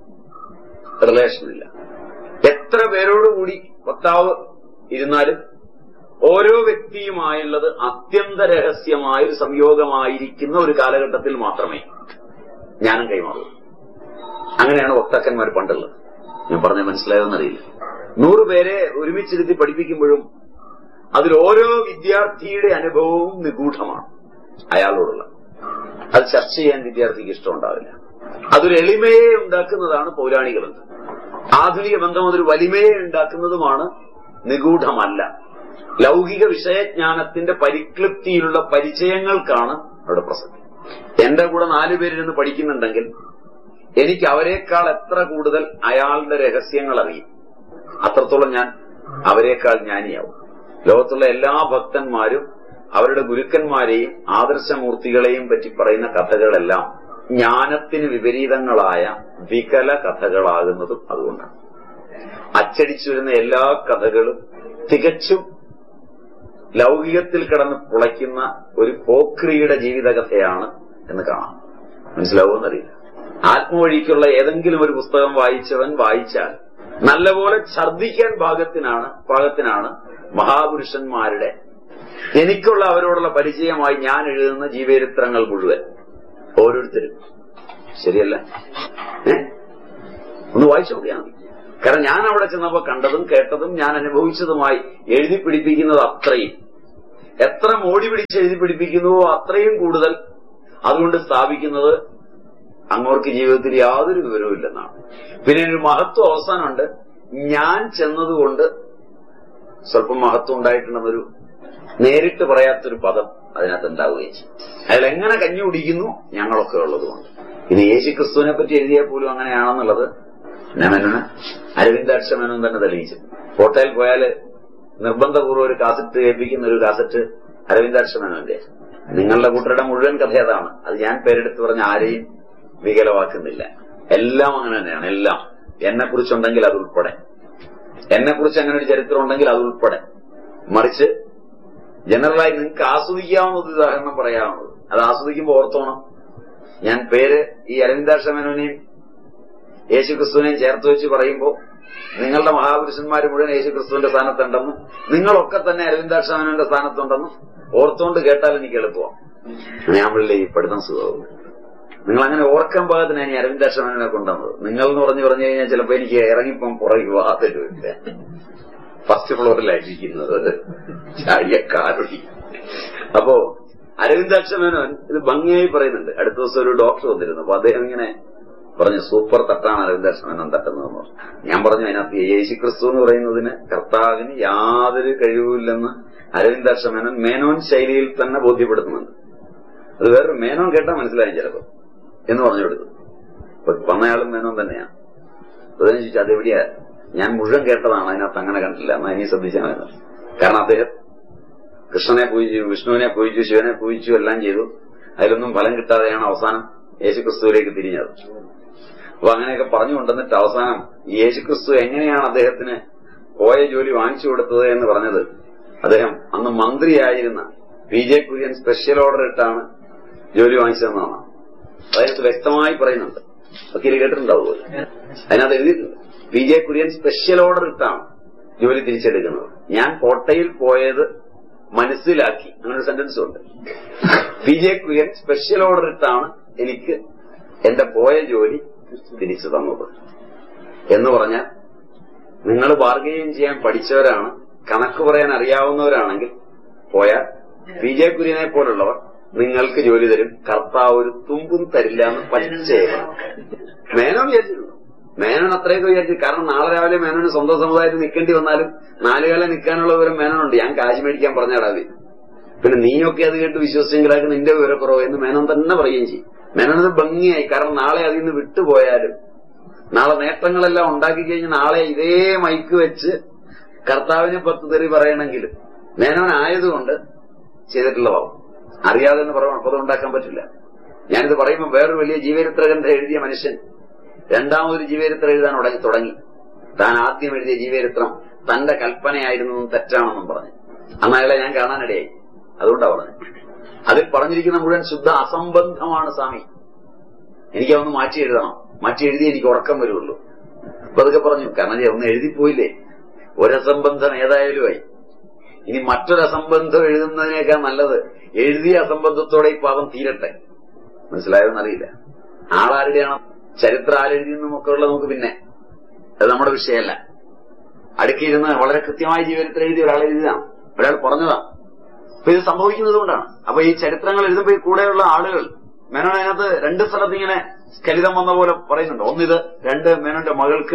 റിലേഷനില്ല. എത്ര പേരോടുകൂടി വക്താവ് ഇരുന്നാലും ഓരോ വ്യക്തിയുമായുള്ളത് അത്യന്ത രഹസ്യമായ ഒരു സംയോഗമായിരിക്കുന്ന ഒരു കാലഘട്ടത്തിൽ മാത്രമേ ജ്ഞാനം കൈമാറൂ. അങ്ങനെയാണ് വക്താക്കന്മാർ പണ്ടുള്ളത്. ഞാൻ പറഞ്ഞ മനസ്സിലായതെന്നറിയില്ല. നൂറുപേരെ ഒരുമിച്ചിരുത്തി പഠിപ്പിക്കുമ്പോഴും അതിൽ ഓരോ വിദ്യാർത്ഥിയുടെ അനുഭവവും നിഗൂഢമാണ് അയാളോടുള്ള. അത് ചർച്ച ചെയ്യാൻ വിദ്യാർത്ഥിക്ക് ഇഷ്ടമുണ്ടാവില്ല. അതൊരു എളിമയെ ഉണ്ടാക്കുന്നതാണ് പൗരാണിക ബന്ധം. ആധുനിക ബന്ധം അതൊരു വലിമയെ ഉണ്ടാക്കുന്നതുമാണ്, നിഗൂഢമല്ല. ലൗകിക വിഷയജ്ഞാനത്തിന്റെ പരിക്ലിപ്തിയിലുള്ള പരിചയങ്ങൾക്കാണ് അവിടെ പ്രസക്തി. എന്റെ കൂടെ നാലുപേരിരുന്ന് പഠിക്കുന്നുണ്ടെങ്കിൽ എനിക്ക് അവരെക്കാൾ എത്ര കൂടുതൽ അയാളുടെ രഹസ്യങ്ങൾ അറിയും, അത്രത്തോളം ഞാൻ അവരെക്കാൾ ജ്ഞാനിയാവും. ലോകത്തുള്ള എല്ലാ ഭക്തന്മാരും അവരുടെ ഗുരുക്കന്മാരെയും ആദർശമൂർത്തികളെയും പറ്റി പറയുന്ന കഥകളെല്ലാം ജ്ഞാനത്തിന് വിപരീതങ്ങളായ വികല കഥകളാകുന്നതും അതുകൊണ്ടാണ്. അച്ചടിച്ചു വരുന്ന എല്ലാ കഥകളും തികച്ചും ലൗകികത്തിൽ കിടന്ന് പുളയ്ക്കുന്ന ഒരു പോക്രിയുടെ ജീവിതകഥയാണ് എന്ന് കാണാം. മനസ്സിലാവുമെന്നറിയില്ല. ആത്മവഴിക്കുള്ള ഏതെങ്കിലും ഒരു പുസ്തകം വായിച്ചവൻ വായിച്ചാൽ നല്ലപോലെ ഛർദ്ദിക്കാൻ പാകത്തിനാണ് പാകത്തിനാണ് മഹാപുരുഷന്മാരുടെ എനിക്കുള്ള അവരോടുള്ള പരിചയമായി ഞാൻ എഴുതുന്ന ജീവചരിത്രങ്ങൾ മുഴുവൻ ഓരോരുത്തരും. ശരിയല്ല? ഏ ഒന്ന് വായിച്ചു നോക്കിയാൽ മതി. കാരണം ഞാൻ അവിടെ ചെന്നപ്പോ കണ്ടതും കേട്ടതും ഞാൻ അനുഭവിച്ചതുമായി എഴുതി പിടിപ്പിക്കുന്നത് അത്രയും, എത്ര മോടി പിടിച്ച് എഴുതി പിടിപ്പിക്കുന്നുവോ അത്രയും കൂടുതൽ അതുകൊണ്ട് സ്ഥാപിക്കുന്നത് അങ്ങോർക്ക് ജീവിതത്തിൽ യാതൊരു വിവരവും ഇല്ലെന്നാണ്. പിന്നെ ഒരു മഹത്വം അവസാനമുണ്ട്, ഞാൻ ചെന്നതുകൊണ്ട് സ്വല്പം മഹത്വം ഉണ്ടായിട്ടുണ്ടെന്നൊരു നേരിട്ട് പറയാത്തൊരു പദം അതിനകത്ത് ഉണ്ടാവുകയും ചെയ്യും. അയാൾ എങ്ങനെ കഞ്ഞി കുടിക്കുന്നു ഞങ്ങളൊക്കെ ഉള്ളതുകൊണ്ട്. ഇത് യേശുക്രിസ്തുവിനെ പറ്റി എഴുതിയാൽ പോലും അങ്ങനെയാണെന്നുള്ളത് മേനോന് അരവിന്ദാക്ഷമേനോൻ തന്നെ തെളിയിച്ചു. കോട്ടയിൽ പോയാല് നിർബന്ധപൂർവ്വം ഒരു കാസറ്റ് കേൾപ്പിക്കുന്ന ഒരു കാസറ്റ് അരവിന്ദാക്ഷമേനോന്റെ. നിങ്ങളുടെ കൂട്ടരുടെ മുഴുവൻ കഥ അതാണ്. അത് ഞാൻ പേരെടുത്ത് പറഞ്ഞ ആരെയും വികലമാക്കുന്നില്ല. എല്ലാം അങ്ങനെ തന്നെയാണ്. എല്ലാം എന്നെക്കുറിച്ചുണ്ടെങ്കിൽ അതുൾപ്പെടെ, എന്നെക്കുറിച്ച് അങ്ങനെ ഒരു ചരിത്രം ഉണ്ടെങ്കിൽ അതുൾപ്പെടെ. മറിച്ച് ജനറലായി നിങ്ങൾക്ക് ആസ്വദിക്കാവുന്ന ഒരു ഉദാഹരണം പറയാവുന്നത്, അത് ആസ്വദിക്കുമ്പോൾ ഓർത്തോണം. ഞാൻ പേര് ഈ അരവിന്ദാക്ഷമേനോനെയും യേശുക്രിസ്തുവിനെയും ചേർത്ത് വെച്ച് പറയുമ്പോൾ നിങ്ങളുടെ മഹാപുരുഷന്മാർ മുഴുവൻ യേശുക്രിസ്തുവിന്റെ സ്ഥാനത്തുണ്ടെന്നും നിങ്ങളൊക്കെ തന്നെ അരവിന്ദാക്ഷമേനോന്റെ സ്ഥാനത്തുണ്ടെന്നും ഓർത്തുകൊണ്ട് കേട്ടാൽ എനിക്ക് എളുപ്പമാണ്. ഞാൻ ഈ പഠിത്തം സുഖവും നിങ്ങൾ അങ്ങനെ ഓർക്കാൻ പാകത്തിനാണ് ഈ അരവിന്ദാശ്രമനെ കൊണ്ടുവന്നത്. നിങ്ങൾ എന്ന് പറഞ്ഞു പറഞ്ഞു കഴിഞ്ഞാൽ ചിലപ്പോ എനിക്ക് ഇറങ്ങിപ്പം പുറകെ വാതില്ല. ഫസ്റ്റ് ഫ്ലോറിലായിരിക്കുന്നത് ചാടിയ കാറുടി. അപ്പോ അരവിന്ദാശ്രമേനോൻ ഇത് ഭംഗിയായി പറയുന്നുണ്ട്. അടുത്ത ദിവസം ഒരു ഡോക്ടർ വന്നിരുന്നു. അപ്പൊ അദ്ദേഹം ഇങ്ങനെ പറഞ്ഞു, സൂപ്പർ തട്ടാണ് അരവിന്ദാശ്രമേനോൻ തട്ടുന്നതെന്ന് പറഞ്ഞു. ഞാൻ പറഞ്ഞു, അതിനകത്ത് യേശു ക്രിസ്തു എന്ന് പറയുന്നതിന് കർത്താവിന് യാതൊരു കഴിവുമില്ലെന്ന് അരവിന്ദാശ്രമേനോൻ മേനോൻ ശൈലിയിൽ തന്നെ ബോധ്യപ്പെടുത്തുന്നുണ്ട്. അത് വേറൊരു മേനോൻ കേട്ടാൽ മനസ്സിലായും ചിലപ്പോ എന്ന് പറഞ്ഞു കൊടുത്തു. അപ്പൊ വന്നയാളും മേനോൻ തന്നെയാണ്. അതിനെ ചോദിച്ചു, അതെവിടെയാ? ഞാൻ മുഴുവൻ കേട്ടതാണ്, അതിനകത്ത് അങ്ങനെ കണ്ടില്ല. എന്നാ ഇനി ശ്രദ്ധിച്ചാൽ മതി. കാരണം അദ്ദേഹം കൃഷ്ണനെ പൂജിച്ചു, വിഷ്ണുവിനെ പൂജിച്ചു, ശിവനെ പൂജിച്ചു, എല്ലാം ചെയ്തു. അതിലൊന്നും ഫലം കിട്ടാതെയാണ് അവസാനം യേശുക്രിസ്തുവിലേക്ക് തിരിഞ്ഞത്. അപ്പൊ അങ്ങനെയൊക്കെ പറഞ്ഞു കൊണ്ടുവന്നിട്ട് അവസാനം യേശുക്രിസ്തു എങ്ങനെയാണ് അദ്ദേഹത്തിന് പോയ ജോലി വാങ്ങിച്ചു കൊടുത്തത് എന്ന് പറഞ്ഞത്, അദ്ദേഹം അന്ന് മന്ത്രിയായിരുന്ന P J Kurian special order ഇട്ടാണ് ജോലി വാങ്ങിച്ചതെന്നാണ് അതിനകത്ത് വ്യക്തമായി പറയുന്നുണ്ട്. വക്കീല് കേട്ടിട്ടുണ്ടാവുമോ? അതിനകത്ത് എഴുതിയിട്ടുണ്ട്, P J Kurian special order ഇട്ടാണ് ജോലി തിരിച്ചെടുക്കുന്നത്. ഞാൻ കോട്ടയിൽ പോയത് മനസ്സിലാക്കി, അങ്ങനൊരു സെന്റൻസ് ഉണ്ട്. P J Kurian special order ഇട്ടാണ് എനിക്ക് എന്റെ പോയ ജോലി തിരിച്ചു തന്നത് എന്ന് പറഞ്ഞാൽ, നിങ്ങൾ ബാർഗെയിൻ ചെയ്യാൻ പഠിച്ചവരാണ്, കണക്ക് പറയാൻ അറിയാവുന്നവരാണെങ്കിൽ പോയാൽ പി ജെ കുര്യനെ പോലുള്ളവർ നിങ്ങൾക്ക് ജോലി തരും. കർത്താവ് ഒരു തുമ്പും തരില്ല എന്ന് പച്ചേക്കണം. മേനോൻ വിചാരിച്ചിരുന്നു. മേനോൻ അത്രയൊക്കെ വിചാരിച്ചു. കാരണം നാളെ രാവിലെ മേനോന് സ്വന്തം സമുദായത്തിൽ നിൽക്കേണ്ടി വന്നാലും നാലുകാലം നിൽക്കാനുള്ള വിവരം മേനോനുണ്ട്. ഞാൻ കാശ് മേടിക്കാൻ പറഞ്ഞാടാവേ, പിന്നെ നീയൊക്കെ അത് കേട്ട് വിശ്വസിച്ചെങ്കിലാക്കി നിന്റെ വിവരക്കുറവ് എന്ന് മേനോൻ തന്നെ പറയുകയും ചെയ്യും. മേനോനത് ഭംഗിയായി. കാരണം നാളെ അതിൽ നിന്ന് വിട്ടുപോയാലും, നാളെ നേട്ടങ്ങളെല്ലാം ഉണ്ടാക്കി കഴിഞ്ഞ് നാളെ ഇതേ മൈക്ക് വെച്ച് കർത്താവിനെ പത്ത് തെറി പറയണമെങ്കിൽ മേനോൻ ആയതുകൊണ്ട് ചെയ്തിട്ടുള്ളതാവും. അറിയാതെ എന്ന് പറയാൻ പദം ഉണ്ടാക്കാൻ പറ്റില്ല. ഞാനിത് പറയുമ്പോൾ വേറൊരു വലിയ ജീവചരിത്ര ഗ്രന്ഥം എഴുതിയ മനുഷ്യൻ രണ്ടാമതൊരു ജീവചരിത്രം എഴുതാൻ ഉടങ്ങി തുടങ്ങി താൻ ആദ്യം എഴുതിയ ജീവചരിത്രം തന്റെ കൽപ്പനയായിരുന്നതും തെറ്റാണെന്നും പറഞ്ഞു. അന്ന് അയാളെ ഞാൻ കാണാനിടയായി. അതുകൊണ്ടാ പറഞ്ഞു, അതിൽ പറഞ്ഞിരിക്കുന്ന മുഴുവൻ ശുദ്ധ അസംബന്ധമാണ് സ്വാമി, എനിക്കതൊന്ന് മാറ്റി എഴുതണം, മാറ്റി എഴുതി എനിക്ക് ഉറക്കം വരുള്ളൂ. അപ്പൊ അതൊക്കെ പറഞ്ഞു. കാരണം ഒന്ന് എഴുതിപ്പോയില്ലേ, ഒരസംബന്ധം ഏതായാലും ആയി. ഇനി മറ്റൊരസംബന്ധം എഴുതുന്നതിനേക്കാൾ നല്ലത് എഴുതിയ അസംബന്ധത്തോടെ ഈ പാപം തീരട്ടെ. മനസ്സിലായോന്നറിയില്ല. ആളാരുടെയാണ് ചരിത്രം ആരെഴുതിയെന്നുമൊക്കെ ഉള്ളത് നമുക്ക് പിന്നെ, അത് നമ്മുടെ വിഷയമല്ല. അടുക്കിയിരുന്ന് വളരെ കൃത്യമായി ജീവചരിത്രം എഴുതി ഒരാൾ എഴുതിയതാണ്, ഒരാൾ പറഞ്ഞതാണ്. അപ്പൊ ഇത് സംഭവിക്കുന്നത് കൊണ്ടാണ്. അപ്പൊ ഈ ചരിത്രങ്ങൾ എഴുതുമ്പോൾ ഈ കൂടെയുള്ള ആളുകൾ, മേനോൻ അതിനകത്ത് രണ്ട് സ്ഥലത്ത് ഇങ്ങനെ സ്കലിതം വന്ന പോലെ പറയുന്നുണ്ട്. ഒന്നിത് രണ്ട് മേനോന്റെ മകൾക്ക്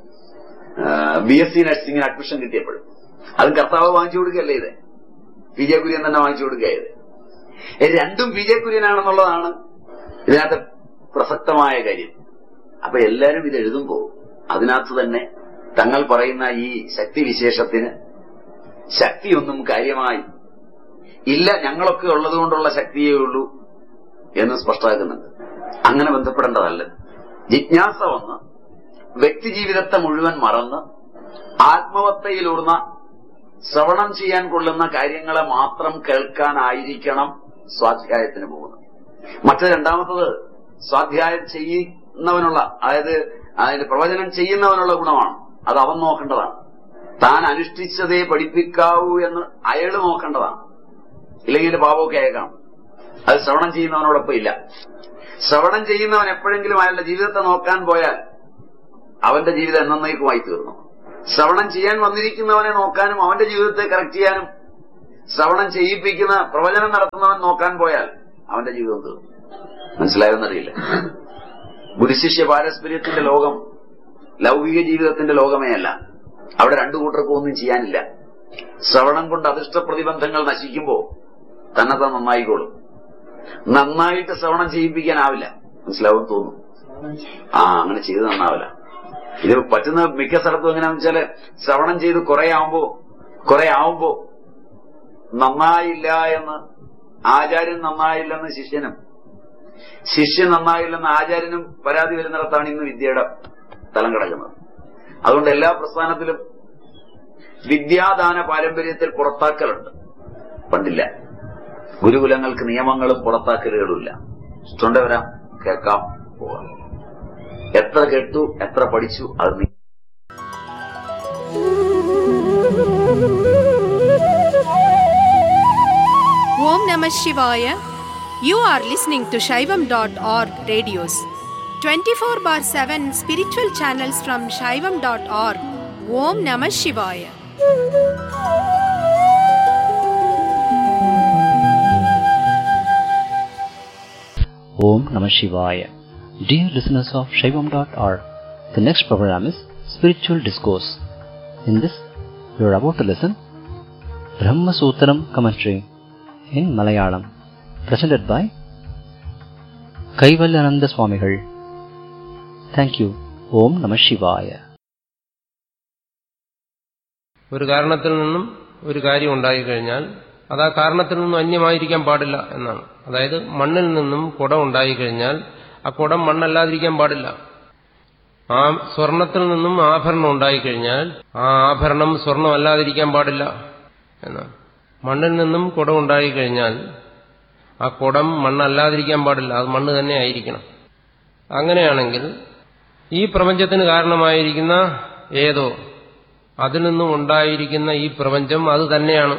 ബി എസ് സി നഴ്സിംഗിന് അഡ്മിഷൻ കിട്ടിയപ്പോഴും അതും കർത്താവ് വാങ്ങിച്ചു കൊടുക്കുകയല്ലേ, ഇത് പി ജെ കുര്യൻ തന്നെ വാങ്ങിച്ചു കൊടുക്കുകയത്. രണ്ടും പി ജെ കുര്യനാണെന്നുള്ളതാണ് ഇതിനകത്ത് പ്രസക്തമായ കാര്യം. അപ്പൊ എല്ലാരും ഇത് എഴുതുമ്പോ അതിനകത്ത് തന്നെ തങ്ങൾ പറയുന്ന ഈ ശക്തിവിശേഷത്തിന് ശക്തിയൊന്നും കാര്യമായി ഇല്ല, ഞങ്ങളൊക്കെ ഉള്ളതുകൊണ്ടുള്ള ശക്തിയേ ഉള്ളൂ എന്ന് സ്പഷ്ടമാക്കുന്നുണ്ട്. അങ്ങനെ ബന്ധപ്പെടേണ്ടതല്ല. ജിജ്ഞാസ വന്ന് വ്യക്തിജീവിതത്തെ മുഴുവൻ മറന്ന് ആത്മവത്തയിലൂർന്ന ശ്രവണം ചെയ്യാൻ കൊള്ളുന്ന കാര്യങ്ങളെ മാത്രം കേൾക്കാനായിരിക്കണം സ്വാധ്യായത്തിന് പോകുന്നത്. മറ്റു രണ്ടാമത്തത് സ്വാധ്യായം ചെയ്യുന്നവനുള്ള, അതായത് അതിന്റെ പ്രവചനം ചെയ്യുന്നവനുള്ള ഗുണമാണ്. അത് അവൻ നോക്കേണ്ടതാണ്. താൻ അനുഷ്ഠിച്ചതേ പഠിപ്പിക്കാവൂ എന്ന് അയാള് നോക്കേണ്ടതാണ്. ഇല്ലെങ്കിൽ പാപമൊക്കെ അയക്കണം. അത് ശ്രവണം ചെയ്യുന്നവനോടൊപ്പം ഇല്ല. ശ്രവണം ചെയ്യുന്നവൻ എപ്പോഴെങ്കിലും അയാളുടെ ജീവിതത്തെ നോക്കാൻ പോയാൽ അവന്റെ ജീവിതം എന്നേക്കുമായി തീർന്നു. ശ്രവണം ചെയ്യാൻ വന്നിരിക്കുന്നവനെ നോക്കാനും അവന്റെ ജീവിതത്തെ കറക്റ്റ് ചെയ്യാനും ശ്രവണം ചെയ്യിപ്പിക്കുന്ന പ്രവചനം നടത്തുന്നവൻ നോക്കാൻ പോയാൽ അവന്റെ ജീവിതം തീർന്നു. മനസ്സിലായെന്നറിയില്ല. ഗുരുശിഷ്യ പാരസ്പര്യത്തിന്റെ ലോകം ലൗകിക ജീവിതത്തിന്റെ ലോകമേ അല്ല. അവിടെ രണ്ടു കൂട്ടർക്കും ഒന്നും ചെയ്യാനില്ല. ശ്രവണം കൊണ്ട് അദൃഷ്ട പ്രതിബന്ധങ്ങൾ നശിക്കുമ്പോ തന്നെത്താൻ നന്നായിക്കോളും. നന്നായിട്ട് ശ്രവണം ചെയ്യിപ്പിക്കാനാവില്ല. മനസ്സിലാവും തോന്നുന്നു. ആ അങ്ങനെ ചെയ്ത് നന്നാവില്ല. ഇത് പറ്റുന്ന മിക്ക സ്ഥലത്തും എങ്ങനെയാണെന്ന് വെച്ചാല് ശ്രവണം ചെയ്ത് കുറെ ആവുമ്പോ കുറെ ആവുമ്പോ നന്നായില്ല എന്ന് ആചാര്യൻ നന്നായില്ലെന്ന് ശിഷ്യനും, ശിഷ്യൻ നന്നായില്ലെന്ന് ആചാര്യനും പരാതി വരുന്നിടത്താണ് ഇന്ന് വിദ്യയുടെ തലം കിടക്കുന്നത്. അതുകൊണ്ട് എല്ലാ പ്രസ്ഥാനത്തിലും വിദ്യാദാന പാരമ്പര്യത്തിൽ പുറത്താക്കലുണ്ട്. പണ്ടില്ല. ഗുരുകുലങ്ങൾക്ക് നിയമങ്ങളും പുറത്താക്കലുകളുമില്ല. ഇഷ്ടമുണ്ട് വരാം, കേൾക്കാം, പോകാം. എത്ര കേട്ടു, എത്ര പഠിച്ചു, അത് നീ. Om Namah Shivaya. You are listening to Shaivam dot org radios. twenty-four bar seven spiritual channels from Shaivam dot org. Om Namah Shivaya. Om Namah Shivaya. Dear listeners of Shaivam dot org, the next program is Spiritual Discourse. In this, you are about to listen Brahma Sutram commentary in Malayalam, presented by Kaivalyananda Swamigal. Thank you. Om Namah Shivaya. ഒരു കാരണത്തിൽ നിന്നും ഒരു കാര്യം ഉണ്ടായിക്കഴിഞ്ഞാൽ അത് ആ കാരണത്തിൽ നിന്നും അന്യമായിരിക്കാൻ പാടില്ല എന്നാണ്. അതായത് മണ്ണിൽ നിന്നും കുടം ഉണ്ടായിക്കഴിഞ്ഞാൽ ആ കുടം മണ്ണല്ലാതിരിക്കാൻ പാടില്ല. ആ സ്വർണത്തിൽ നിന്നും ആഭരണം ഉണ്ടായിക്കഴിഞ്ഞാൽ ആ ആഭരണം സ്വർണമല്ലാതിരിക്കാൻ പാടില്ല എന്നാണ്. മണ്ണിൽ നിന്നും കുടം ഉണ്ടായിക്കഴിഞ്ഞാൽ ആ കുടം മണ്ണല്ലാതിരിക്കാൻ പാടില്ല, അത് മണ്ണ് തന്നെ ആയിരിക്കണം. അങ്ങനെയാണെങ്കിൽ ഈ പ്രപഞ്ചത്തിന് കാരണമായിരിക്കുന്ന ഏതോ അതിൽ നിന്നും ഉണ്ടായിരിക്കുന്ന ഈ പ്രപഞ്ചം അത് തന്നെയാണ്.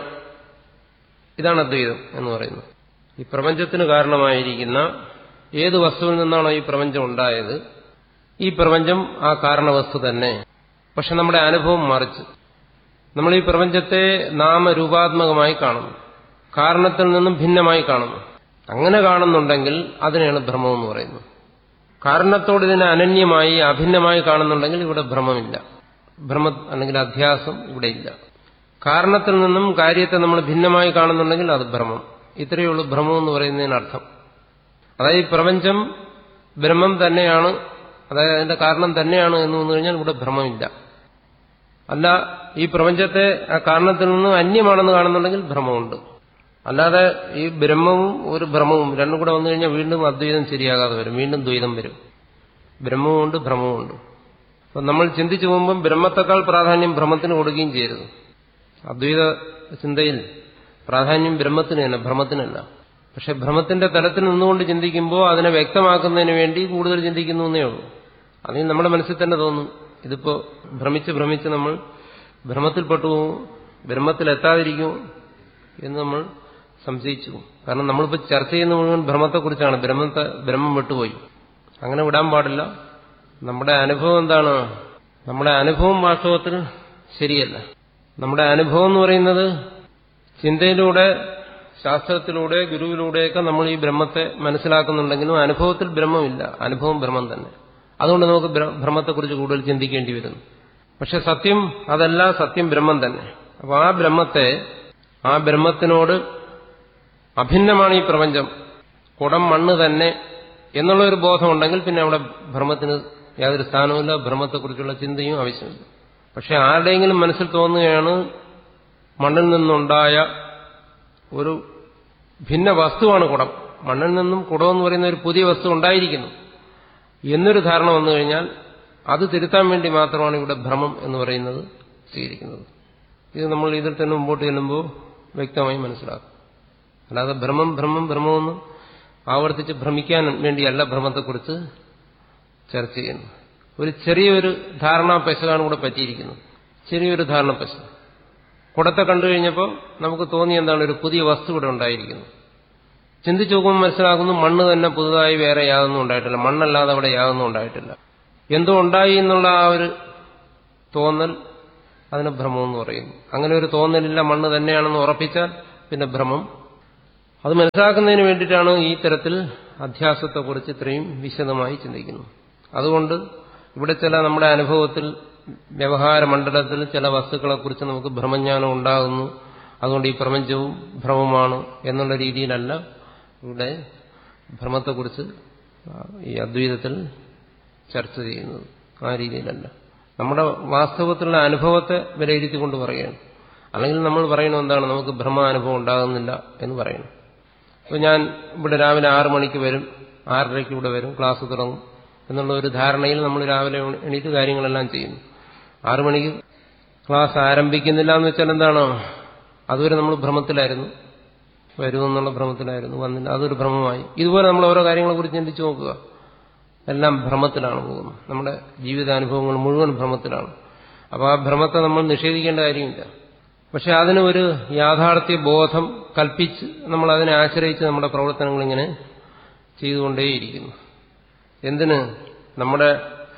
ഇതാണ് അദ്വൈതം എന്ന് പറയുന്നത്. ഈ പ്രപഞ്ചത്തിന് കാരണമായിരിക്കുന്ന ഏത് വസ്തുവിൽ നിന്നാണോ ഈ പ്രപഞ്ചം ഉണ്ടായത്, ഈ പ്രപഞ്ചം ആ കാരണവസ്തു തന്നെ. പക്ഷെ നമ്മുടെ അനുഭവം മറിച്ച് നമ്മൾ ഈ പ്രപഞ്ചത്തെ നാമരൂപാത്മകമായി കാണുന്നു, കാരണത്തിൽ നിന്നും ഭിന്നമായി കാണുന്നു. അങ്ങനെ കാണുന്നുണ്ടെങ്കിൽ അതിനെയാണ് ഭ്രമം എന്ന് പറയുന്നത്. കാരണത്തോട് ഇതിനെ അനന്യമായി അഭിന്നമായി കാണുന്നുണ്ടെങ്കിൽ ഇവിടെ ഭ്രമമില്ല, ഭ്രമ അല്ലെങ്കിൽ അധ്യാസം ഇവിടെ ഇല്ല. കാരണത്തിൽ നിന്നും കാര്യത്തെ നമ്മൾ ഭിന്നമായി കാണുന്നുണ്ടെങ്കിൽ അത് ഭ്രമം. ഇത്രയേ ഉള്ളൂ ഭ്രമം എന്ന് പറയുന്നതിനർത്ഥം. അതായത് ഈ പ്രപഞ്ചം ബ്രഹ്മം തന്നെയാണ്, അതായത് അതിന്റെ കാരണം തന്നെയാണ് എന്ന് വന്നു കഴിഞ്ഞാൽ ഇവിടെ ഭ്രമമില്ല. അല്ല, ഈ പ്രപഞ്ചത്തെ ആ കാരണത്തിൽ നിന്നും അന്യമാണെന്ന് കാണുന്നുണ്ടെങ്കിൽ ഭ്രമമുണ്ട്. അല്ലാതെ ഈ ബ്രഹ്മവും ഒരു ഭ്രമവും രണ്ടും കൂടെ വന്നു കഴിഞ്ഞാൽ വീണ്ടും അദ്വൈതം ശരിയാകാതെ വരും, വീണ്ടും ദ്വൈതം വരും. ബ്രഹ്മവുമുണ്ട് ഭ്രമവുമുണ്ട്. അപ്പം നമ്മൾ ചിന്തിച്ചു പോകുമ്പം ബ്രഹ്മത്തെക്കാൾ പ്രാധാന്യം ഭ്രമത്തിന് കൊടുക്കുകയും ചെയ്യരുത്. അദ്വൈത ചിന്തയിൽ പ്രാധാന്യം ബ്രഹ്മത്തിന് തന്നെ, ഭ്രമത്തിനല്ല. പക്ഷെ ഭ്രമത്തിന്റെ തലത്തിൽ നിന്നുകൊണ്ട് ചിന്തിക്കുമ്പോൾ അതിനെ വ്യക്തമാക്കുന്നതിന് വേണ്ടി കൂടുതൽ ചിന്തിക്കുന്നു എന്നേ ഉള്ളൂ. അതിന് നമ്മുടെ മനസ്സിൽ തന്നെ തോന്നും ഇതിപ്പോ ഭ്രമിച്ച് ഭ്രമിച്ച് നമ്മൾ ഭ്രമത്തിൽപ്പെട്ടു പോകും, ബ്രഹ്മത്തിലെത്താതിരിക്കും എന്ന് നമ്മൾ സംശയിച്ചു. കാരണം നമ്മളിപ്പോൾ ചർച്ച ചെയ്യുന്ന മുഴുവൻ ഭ്രമത്തെക്കുറിച്ചാണ്. ബ്രഹ്മത്തെ ബ്രഹ്മം വിട്ടുപോയി. അങ്ങനെ വിടാൻ പാടില്ല. നമ്മുടെ അനുഭവം എന്താണ്? നമ്മുടെ അനുഭവം വാസ്തവത്തിൽ ശരിയല്ല. നമ്മുടെ അനുഭവം എന്ന് പറയുന്നത് ചിന്തയിലൂടെ, ശാസ്ത്രത്തിലൂടെ, ഗുരുവിലൂടെയൊക്കെ നമ്മൾ ഈ ബ്രഹ്മത്തെ മനസ്സിലാക്കുന്നുണ്ടെങ്കിലും അനുഭവത്തിൽ ബ്രഹ്മമില്ല, അനുഭവം ബ്രഹ്മം തന്നെ. അതുകൊണ്ട് നമുക്ക് ഭ്രമത്തെക്കുറിച്ച് കൂടുതൽ ചിന്തിക്കേണ്ടി വരുന്നു. പക്ഷെ സത്യം അതല്ല, സത്യം ബ്രഹ്മം തന്നെ. അപ്പൊ ആ ബ്രഹ്മത്തെ, ആ ബ്രഹ്മത്തിനോട് അഭിന്നമാണ് ഈ പ്രപഞ്ചം, കുടം മണ്ണ് തന്നെ എന്നുള്ളൊരു ബോധമുണ്ടെങ്കിൽ പിന്നെ അവിടെ ഭ്രമത്തിന് യാതൊരു സ്ഥാനവുമില്ല, ഭ്രമത്തെക്കുറിച്ചുള്ള ചിന്തയും ആവശ്യമില്ല. പക്ഷെ ആരുടെയെങ്കിലും മനസ്സിൽ തോന്നുകയാണ് മണ്ണിൽ നിന്നുണ്ടായ ഒരു ഭിന്ന വസ്തുവാണ് കുടം, മണ്ണിൽ നിന്നും കുടമെന്ന് പറയുന്ന ഒരു പുതിയ വസ്തു ഉണ്ടായിരിക്കുന്നു എന്നൊരു ധാരണ വന്നു കഴിഞ്ഞാൽ അത് തിരുത്താൻ വേണ്ടി മാത്രമാണ് ഇവിടെ ഭ്രമം എന്ന് പറയുന്നത് സ്വീകരിക്കുന്നത്. ഇത് നമ്മൾ ഇതിൽ തന്നെ മുമ്പോട്ട് ചെല്ലുമ്പോൾ വ്യക്തമായി മനസ്സിലാക്കും. അല്ലാതെ ഭ്രമം ഭ്രമം ഭ്രമമെന്ന് ആവർത്തിച്ച് ഭ്രമിക്കാൻ വേണ്ടിയല്ല ഭ്രമത്തെക്കുറിച്ച് ചർച്ച ചെയ്യുന്നു. ഒരു ചെറിയൊരു ധാരണാ പെശകാണ് ഇവിടെ പറ്റിയിരിക്കുന്നത്. ചെറിയൊരു ധാരണ പെശ. കുടത്തെ കണ്ടു കഴിഞ്ഞപ്പോൾ നമുക്ക് തോന്നി എന്താണ്, ഒരു പുതിയ വസ്തു ഇവിടെ ഉണ്ടായിരിക്കുന്നു. ചിന്തിച്ചു നോക്കുമ്പോൾ മനസ്സിലാക്കുന്നു മണ്ണ് തന്നെ പുതുതായി വേറെ യാതൊന്നും ഉണ്ടായിട്ടില്ല, മണ്ണല്ലാതെ അവിടെ യാതൊന്നും ഉണ്ടായിട്ടില്ല. എന്തോ ഉണ്ടായി എന്നുള്ള ആ ഒരു തോന്നൽ, അതിന് ഭ്രമം എന്ന് പറയുന്നു. അങ്ങനെ ഒരു തോന്നലില്ല, മണ്ണ് തന്നെയാണെന്ന് ഉറപ്പിച്ചാൽ പിന്നെ ഭ്രമം. അത് മനസ്സിലാക്കുന്നതിന് വേണ്ടിയിട്ടാണ് ഈ തരത്തിൽ അധ്യാസത്തെക്കുറിച്ച് ഇത്രയും വിശദമായി ചിന്തിക്കുന്നത്. അതുകൊണ്ട് ഇവിടെ ചില നമ്മുടെ അനുഭവത്തിൽ, വ്യവഹാര മണ്ഡലത്തിൽ ചില വസ്തുക്കളെക്കുറിച്ച് നമുക്ക് ഭ്രമജ്ഞാനം ഉണ്ടാകുന്നു, അതുകൊണ്ട് ഈ പ്രപഞ്ചവും ഭ്രമമാണ് എന്നുള്ള രീതിയിലല്ല ഇവിടെ ഭ്രമത്തെക്കുറിച്ച് ഈ അദ്വൈതത്തിൽ ചർച്ച ചെയ്യുന്നത്. ആ രീതിയിലല്ല, നമ്മുടെ വാസ്തവത്തിലുള്ള അനുഭവത്തെ വിലയിരുത്തിക്കൊണ്ട് പറയുകയാണ്. അല്ലെങ്കിൽ നമ്മൾ പറയണം എന്താണ്, നമുക്ക് ഭ്രമാനുഭവം ഉണ്ടാകുന്നില്ല എന്ന് പറയണം. അപ്പോൾ ഞാൻ ഇവിടെ രാവിലെ ആറു മണിക്ക് വരും, ആറരയ്ക്ക് ഇവിടെ വരും, ക്ലാസ് തുടങ്ങും എന്നുള്ള ഒരു ധാരണയിൽ നമ്മൾ രാവിലെ എണീറ്റ് കാര്യങ്ങളെല്ലാം ചെയ്യുന്നു. ആറു മണിക്ക് ക്ലാസ് ആരംഭിക്കുന്നില്ല എന്ന് വെച്ചാൽ എന്താണ്, അതുവരെ നമ്മൾ ഭ്രമത്തിലായിരുന്നു, വരുമെന്നുള്ള ഭ്രമത്തിലായിരുന്നു, വന്നില്ല, അതൊരു ഭ്രമമായി. ഇതുപോലെ നമ്മൾ ഓരോ കാര്യങ്ങളെക്കുറിച്ച് ചിന്തിച്ചു നോക്കുക, എല്ലാം ഭ്രമത്തിലാണ് പോകുന്നത്. നമ്മുടെ ജീവിതാനുഭവങ്ങൾ മുഴുവൻ ഭ്രമത്തിലാണ്. അപ്പോൾ ആ ഭ്രമത്തെ നമ്മൾ നിഷേധിക്കേണ്ട കാര്യമില്ല. പക്ഷെ അതിന് ഒരു യാഥാർത്ഥ്യ ബോധം കൽപ്പിച്ച് നമ്മൾ അതിനെ ആശ്രയിച്ച് നമ്മുടെ പ്രവർത്തനങ്ങൾ ഇങ്ങനെ ചെയ്തുകൊണ്ടേയിരിക്കുന്നു. എന്തിന്? നമ്മുടെ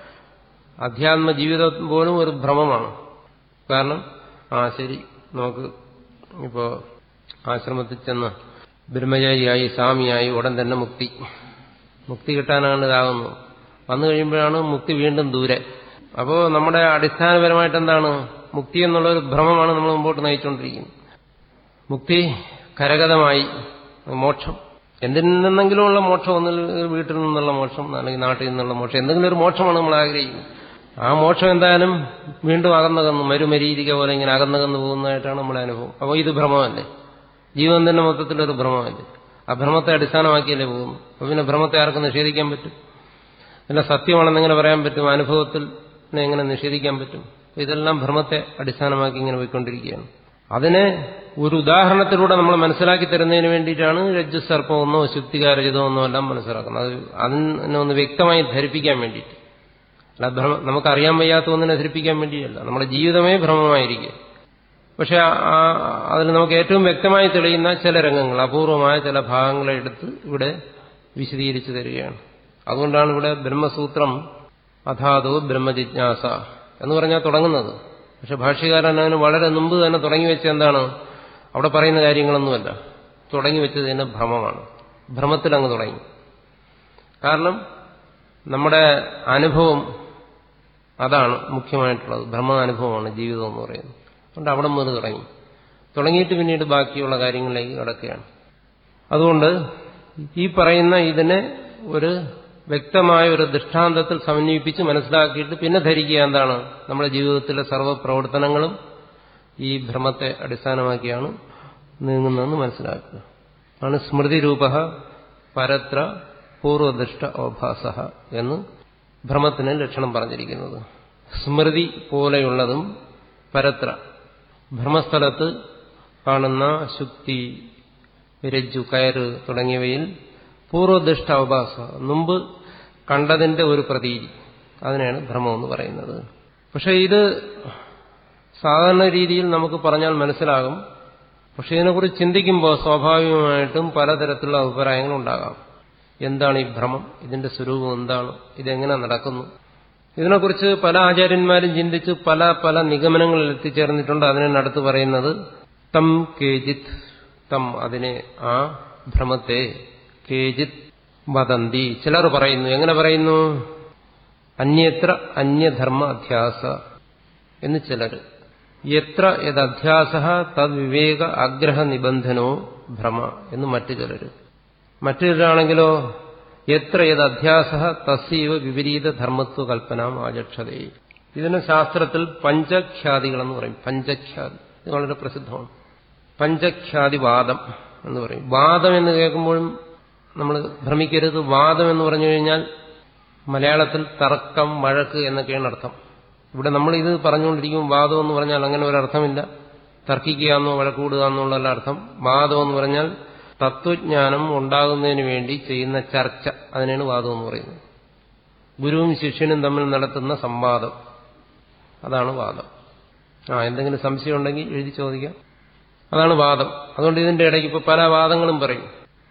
അധ്യാത്മ ജീവിതം പോലും ഒരു ഭ്രമമാണ്. കാരണം ആ ശരി, നമുക്ക് ഇപ്പോ ആശ്രമത്തിൽ ചെന്ന് ബ്രഹ്മചാരിയായി സ്വാമിയായി ഉടൻ തന്നെ മുക്തി മുക്തി കിട്ടാനാണ് ഇതാകുന്നത്. വന്നു കഴിയുമ്പോഴാണ് മുക്തി വീണ്ടും ദൂരെ. അപ്പോൾ നമ്മുടെ അടിസ്ഥാനപരമായിട്ട് എന്താണ്? മുക്തി എന്നുള്ള ഒരു ഭ്രമമാണ് നമ്മൾ മുമ്പോട്ട് നയിച്ചുകൊണ്ടിരിക്കുന്നത്. മുക്തി കരഗതമായി, മോക്ഷം, എന്തിൽ നിന്നെങ്കിലുമുള്ള മോക്ഷം, ഒന്നിൽ വീട്ടിൽ നിന്നുള്ള മോക്ഷം അല്ലെങ്കിൽ നാട്ടിൽ നിന്നുള്ള മോക്ഷം, എന്തെങ്കിലും ഒരു മോക്ഷമാണ് നമ്മൾ ആഗ്രഹിക്കുന്നത്. ആ മോക്ഷം എന്തായാലും വീണ്ടും അകന്നകന്നു മരുമരീതിക പോലെ ഇങ്ങനെ അകന്നകന്നു പോകുന്നതായിട്ടാണ് നമ്മുടെ അനുഭവം. അപ്പോൾ ഇത് ഭ്രമമല്ലേ? ജീവൻ തന്നെ മൊത്തത്തിലൊരു ഭ്രമമല്ലേ? ആ ഭ്രമത്തെ അടിസ്ഥാനമാക്കിയല്ലേ പോകുന്നു. അപ്പോൾ പിന്നെ ഭ്രമത്തെ ആർക്ക് നിഷേധിക്കാൻ പറ്റും? പിന്നെ സത്യമാണെന്നെങ്ങനെ പറയാൻ പറ്റും? അനുഭവത്തിൽ എങ്ങനെ നിഷേധിക്കാൻ പറ്റും? ഇതെല്ലാം ഭ്രമത്തെ അടിസ്ഥാനമാക്കി ഇങ്ങനെ പോയിക്കൊണ്ടിരിക്കുകയാണ്. അതിനെ ഒരു ഉദാഹരണത്തിലൂടെ നമ്മൾ മനസ്സിലാക്കി തരുന്നതിന് വേണ്ടിയിട്ടാണ് രജ്ജു സർപ്പമെന്നോ ശുദ്ധികാരജിതമെന്നോ എല്ലാം മനസ്സിലാക്കുന്നത്. അത് അതിനെ ഒന്ന് വ്യക്തമായി ധരിപ്പിക്കാൻ വേണ്ടിയിട്ട്, അല്ല ഭ്രമ നമുക്കറിയാൻ വയ്യാത്ത ഒന്നിനെ ധരിപ്പിക്കാൻ വേണ്ടിയല്ല. നമ്മുടെ ജീവിതമേ ഭ്രമമായിരിക്കും. പക്ഷെ അതിൽ നമുക്ക് ഏറ്റവും വ്യക്തമായി തെളിയുന്ന ചില രംഗങ്ങൾ, അപൂർവമായ ചില ഭാഗങ്ങളെ എടുത്ത് ഇവിടെ വിശദീകരിച്ചു തരികയാണ്. അതുകൊണ്ടാണ് ഇവിടെ ബ്രഹ്മസൂത്രം അഥാതോ ബ്രഹ്മജിജ്ഞാസ എന്ന് പറഞ്ഞാൽ തുടങ്ങുന്നത്. പക്ഷെ ഭാഷ്യകാരൻ അതിന് വളരെ മുമ്പ് തന്നെ തുടങ്ങി വെച്ച എന്താണ്? അവിടെ പറയുന്ന കാര്യങ്ങളൊന്നുമല്ല, തുടങ്ങി വെച്ചത് തന്നെ ഭ്രമമാണ്. ഭ്രമത്തിൽ അങ്ങ് തുടങ്ങി. കാരണം നമ്മുടെ അനുഭവം അതാണ് മുഖ്യമായിട്ടുള്ളത്. ബ്രഹ്മാനുഭവമാണ് ജീവിതം എന്ന് പറയുന്നത്. അതുകൊണ്ട് അവിടെ മുതൽ തുടങ്ങി തുടങ്ങിയിട്ട് പിന്നീട് ബാക്കിയുള്ള കാര്യങ്ങളിലേക്ക് കിടക്കുകയാണ്. അതുകൊണ്ട് ഈ പറയുന്ന ഇതിനെ ഒരു വ്യക്തമായ ഒരു ദൃഷ്ടാന്തത്തിൽ സമന്വയിപ്പിച്ച് മനസ്സിലാക്കിയിട്ട് പിന്നെ ധരിക്കുക എന്താണ്? നമ്മുടെ ജീവിതത്തിലെ സർവ്വപ്രവർത്തനങ്ങളും ഈ ഭ്രമത്തെ അടിസ്ഥാനമാക്കിയാണ് നീങ്ങുന്നതെന്ന് മനസ്സിലാക്കുക. ആണ് സ്മൃതിരൂപ പരത്ര പൂർവദൃഷ്ട അവഭാസ എന്ന് ഭ്രമത്തിന് ലക്ഷണം പറഞ്ഞിരിക്കുന്നത്. സ്മൃതി പോലെയുള്ളതും പരത്ര ഭ്രമസ്ഥലത്ത് കാണുന്ന ശുക്തി, രജ്ജു, കയറ് തുടങ്ങിയവയിൽ പൂർവദൃഷ്ട അവഭാസ മുമ്പ് കണ്ടതിന്റെ ഒരു പ്രതീതി, അതിനാണ് ഭ്രമം എന്ന് പറയുന്നത്. പക്ഷെ ഇത് സാധാരണ രീതിയിൽ നമുക്ക് പറഞ്ഞാൽ മനസ്സിലാകും. പക്ഷെ ഇതിനെക്കുറിച്ച് ചിന്തിക്കുമ്പോൾ സ്വാഭാവികമായിട്ടും പലതരത്തിലുള്ള അഭിപ്രായങ്ങളുണ്ടാകാം. എന്താണ് ഈ ഭ്രമം? ഇതിന്റെ സ്വരൂപം എന്താണ്? ഇതെങ്ങനെ നടക്കുന്നു? ഇതിനെക്കുറിച്ച് പല ആചാര്യന്മാരും ചിന്തിച്ച് പല പല നിഗമനങ്ങളിൽ എത്തിച്ചേർന്നിട്ടുണ്ട്. അതിനാണ് അടുത്ത് പറയുന്നത് തം കേജിത്, തം അതിനെ, ആ ഭ്രമത്തെ, കേജിത് വദന്തി, ചിലർ പറയുന്നു. എങ്ങനെ പറയുന്നു? അന്യത്ര അന്യധർമ്മ അധ്യാസ എന്ന് ചിലർ. എത്ര യദധ്യാസ തദ് വിവേക ആഗ്രഹ നിബന്ധനോ ഭ്രമ എന്ന് മറ്റു ചിലർ. മറ്റു ചിലരാണെങ്കിലോ എത്ര യദധ്യാസ തസ്യവ വിപരീത ധർമ്മത്വ കൽപ്പനാം ആചക്ഷതേ. ഇതിന് ശാസ്ത്രത്തിൽ പഞ്ചഖ്യാതികളെന്ന് പറയും. പഞ്ചഖ്യാതി ഇത് വളരെ പ്രസിദ്ധമാണ്. പഞ്ചഖ്യാതിവാദം എന്ന് പറയും. വാദം എന്ന് കേൾക്കുമ്പോഴും നമ്മൾ ഭ്രമിക്കരുത്. വാദം എന്ന് പറഞ്ഞു കഴിഞ്ഞാൽ മലയാളത്തിൽ തർക്കം, വഴക്ക് എന്നൊക്കെയാണ് അർത്ഥം. ഇവിടെ നമ്മൾ ഇത് പറഞ്ഞുകൊണ്ടിരിക്കും വാദം എന്ന് പറഞ്ഞാൽ അങ്ങനെ ഒരർത്ഥമില്ല. തർക്കിക്കുക എന്നോ വഴക്കൂടുക എന്നുള്ള അർത്ഥം. വാദം എന്ന് പറഞ്ഞാൽ തത്വജ്ഞാനം ഉണ്ടാകുന്നതിന് വേണ്ടി ചെയ്യുന്ന ചർച്ച, അതിനാണ് വാദം എന്ന് പറയുന്നത്. ഗുരുവും ശിഷ്യനും തമ്മിൽ നടത്തുന്ന സംവാദം, അതാണ് വാദം. ആ എന്തെങ്കിലും സംശയം ഉണ്ടെങ്കിൽ എഴുതി ചോദിക്കാം. അതാണ് വാദം. അതുകൊണ്ട് ഇതിന്റെ ഇടയ്ക്ക് ഇപ്പൊ പല വാദങ്ങളും പറയും.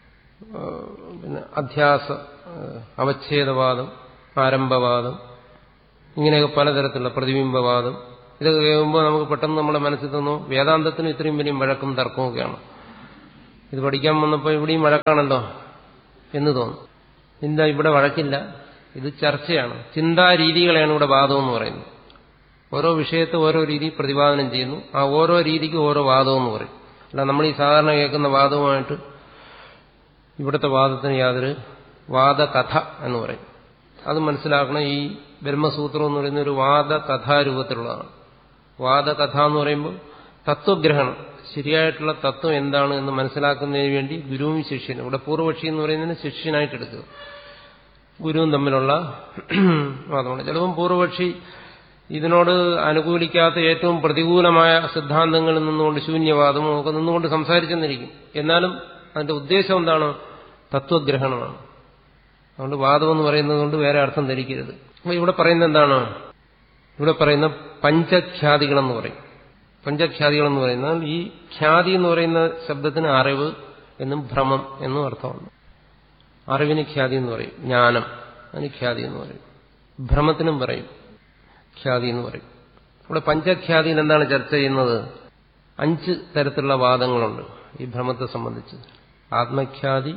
പിന്നെ അധ്യാസ, അവച്ഛേദവാദം, ആരംഭവാദം, ഇങ്ങനെയൊക്കെ പലതരത്തിലുള്ള പ്രതിബിംബവാദം. ഇതൊക്കെ കേൾക്കുമ്പോൾ നമുക്ക് പെട്ടെന്ന് നമ്മുടെ മനസ്സിൽ തോന്നും വേദാന്തത്തിന് ഇത്രയും വലിയ വഴക്കും തർക്കവും ഒക്കെയാണ്. ഇത് പഠിക്കാൻ വന്നപ്പോൾ ഇവിടെയും വഴക്കാണല്ലോ എന്ന് തോന്നും. എന്താ ഇവിടെ വഴക്കില്ല, ഇത് ചർച്ചയാണ്. ചിന്താരീതികളെയാണ് ഇവിടെ വാദം എന്ന് പറയുന്നത്. ഓരോ വിഷയത്തെ ഓരോ രീതി പ്രതിപാദനം ചെയ്യുന്നു. ആ ഓരോ രീതിക്ക് ഓരോ വാദം എന്ന് പറയും. അല്ല നമ്മൾ ഈ സാധാരണ കേൾക്കുന്ന വാദവുമായിട്ട് ഇവിടുത്തെ വാദത്തിന് യാതൊരു വാദകഥ എന്ന് പറയും. അത് മനസ്സിലാക്കണം. ഈ ബ്രഹ്മസൂത്രം എന്ന് പറയുന്ന ഒരു വാദകഥാരൂപത്തിലുള്ളതാണ്. വാദകഥ എന്ന് പറയുമ്പോൾ തത്വഗ്രഹണം, ശരിയായിട്ടുള്ള തത്വം എന്താണ് എന്ന് മനസ്സിലാക്കുന്നതിന് വേണ്ടി ഗുരുവും ശിഷ്യനും, ഇവിടെ പൂർവപക്ഷി എന്ന് പറയുന്നതിന് ശിഷ്യനായിട്ട് എടുക്കുക, ഗുരുവും തമ്മിലുള്ള വാദമാണ്. ചിലപ്പം പൂർവപക്ഷി ഇതിനോട് അനുകൂലിക്കാത്ത ഏറ്റവും പ്രതികൂലമായ സിദ്ധാന്തങ്ങളിൽ നിന്നുകൊണ്ട് ശൂന്യവാദമോ ഒക്കെ നിന്നുകൊണ്ട് സംസാരിച്ചെന്നിരിക്കും. എന്നാലും അതിന്റെ ഉദ്ദേശം എന്താണ്? തത്വഗ്രഹണമാണ്. അതുകൊണ്ട് വാദം എന്ന് പറയുന്നത് കൊണ്ട് വേറെ അർത്ഥം ധരിക്കരുത്. അപ്പൊ ഇവിടെ പറയുന്നത് എന്താണ്? ഇവിടെ പറയുന്ന പഞ്ചഖ്യാതികളെന്ന് പറയും. പഞ്ചഖ്യാതികൾ എന്ന് പറയുന്നത് ഈ ഖ്യാതി എന്ന് പറയുന്ന ശബ്ദത്തിന് അറിവ് എന്നും ഭ്രമം എന്നും അർത്ഥമുണ്ട്. അറിവിന് ഖ്യാതി എന്ന് പറയും, ജ്ഞാനം അതിന് ഖ്യാതി എന്ന് പറയും, ഭ്രമത്തിനും പറയും ഖ്യാതി എന്ന് പറയും. ഇവിടെ പഞ്ചഖ്യാതിയിൽ എന്താണ് ചർച്ച ചെയ്യുന്നത്? അഞ്ച് തരത്തിലുള്ള വാദങ്ങളുണ്ട് ഈ ഭ്രമത്തെ സംബന്ധിച്ച്. ആത്മഖ്യാതി,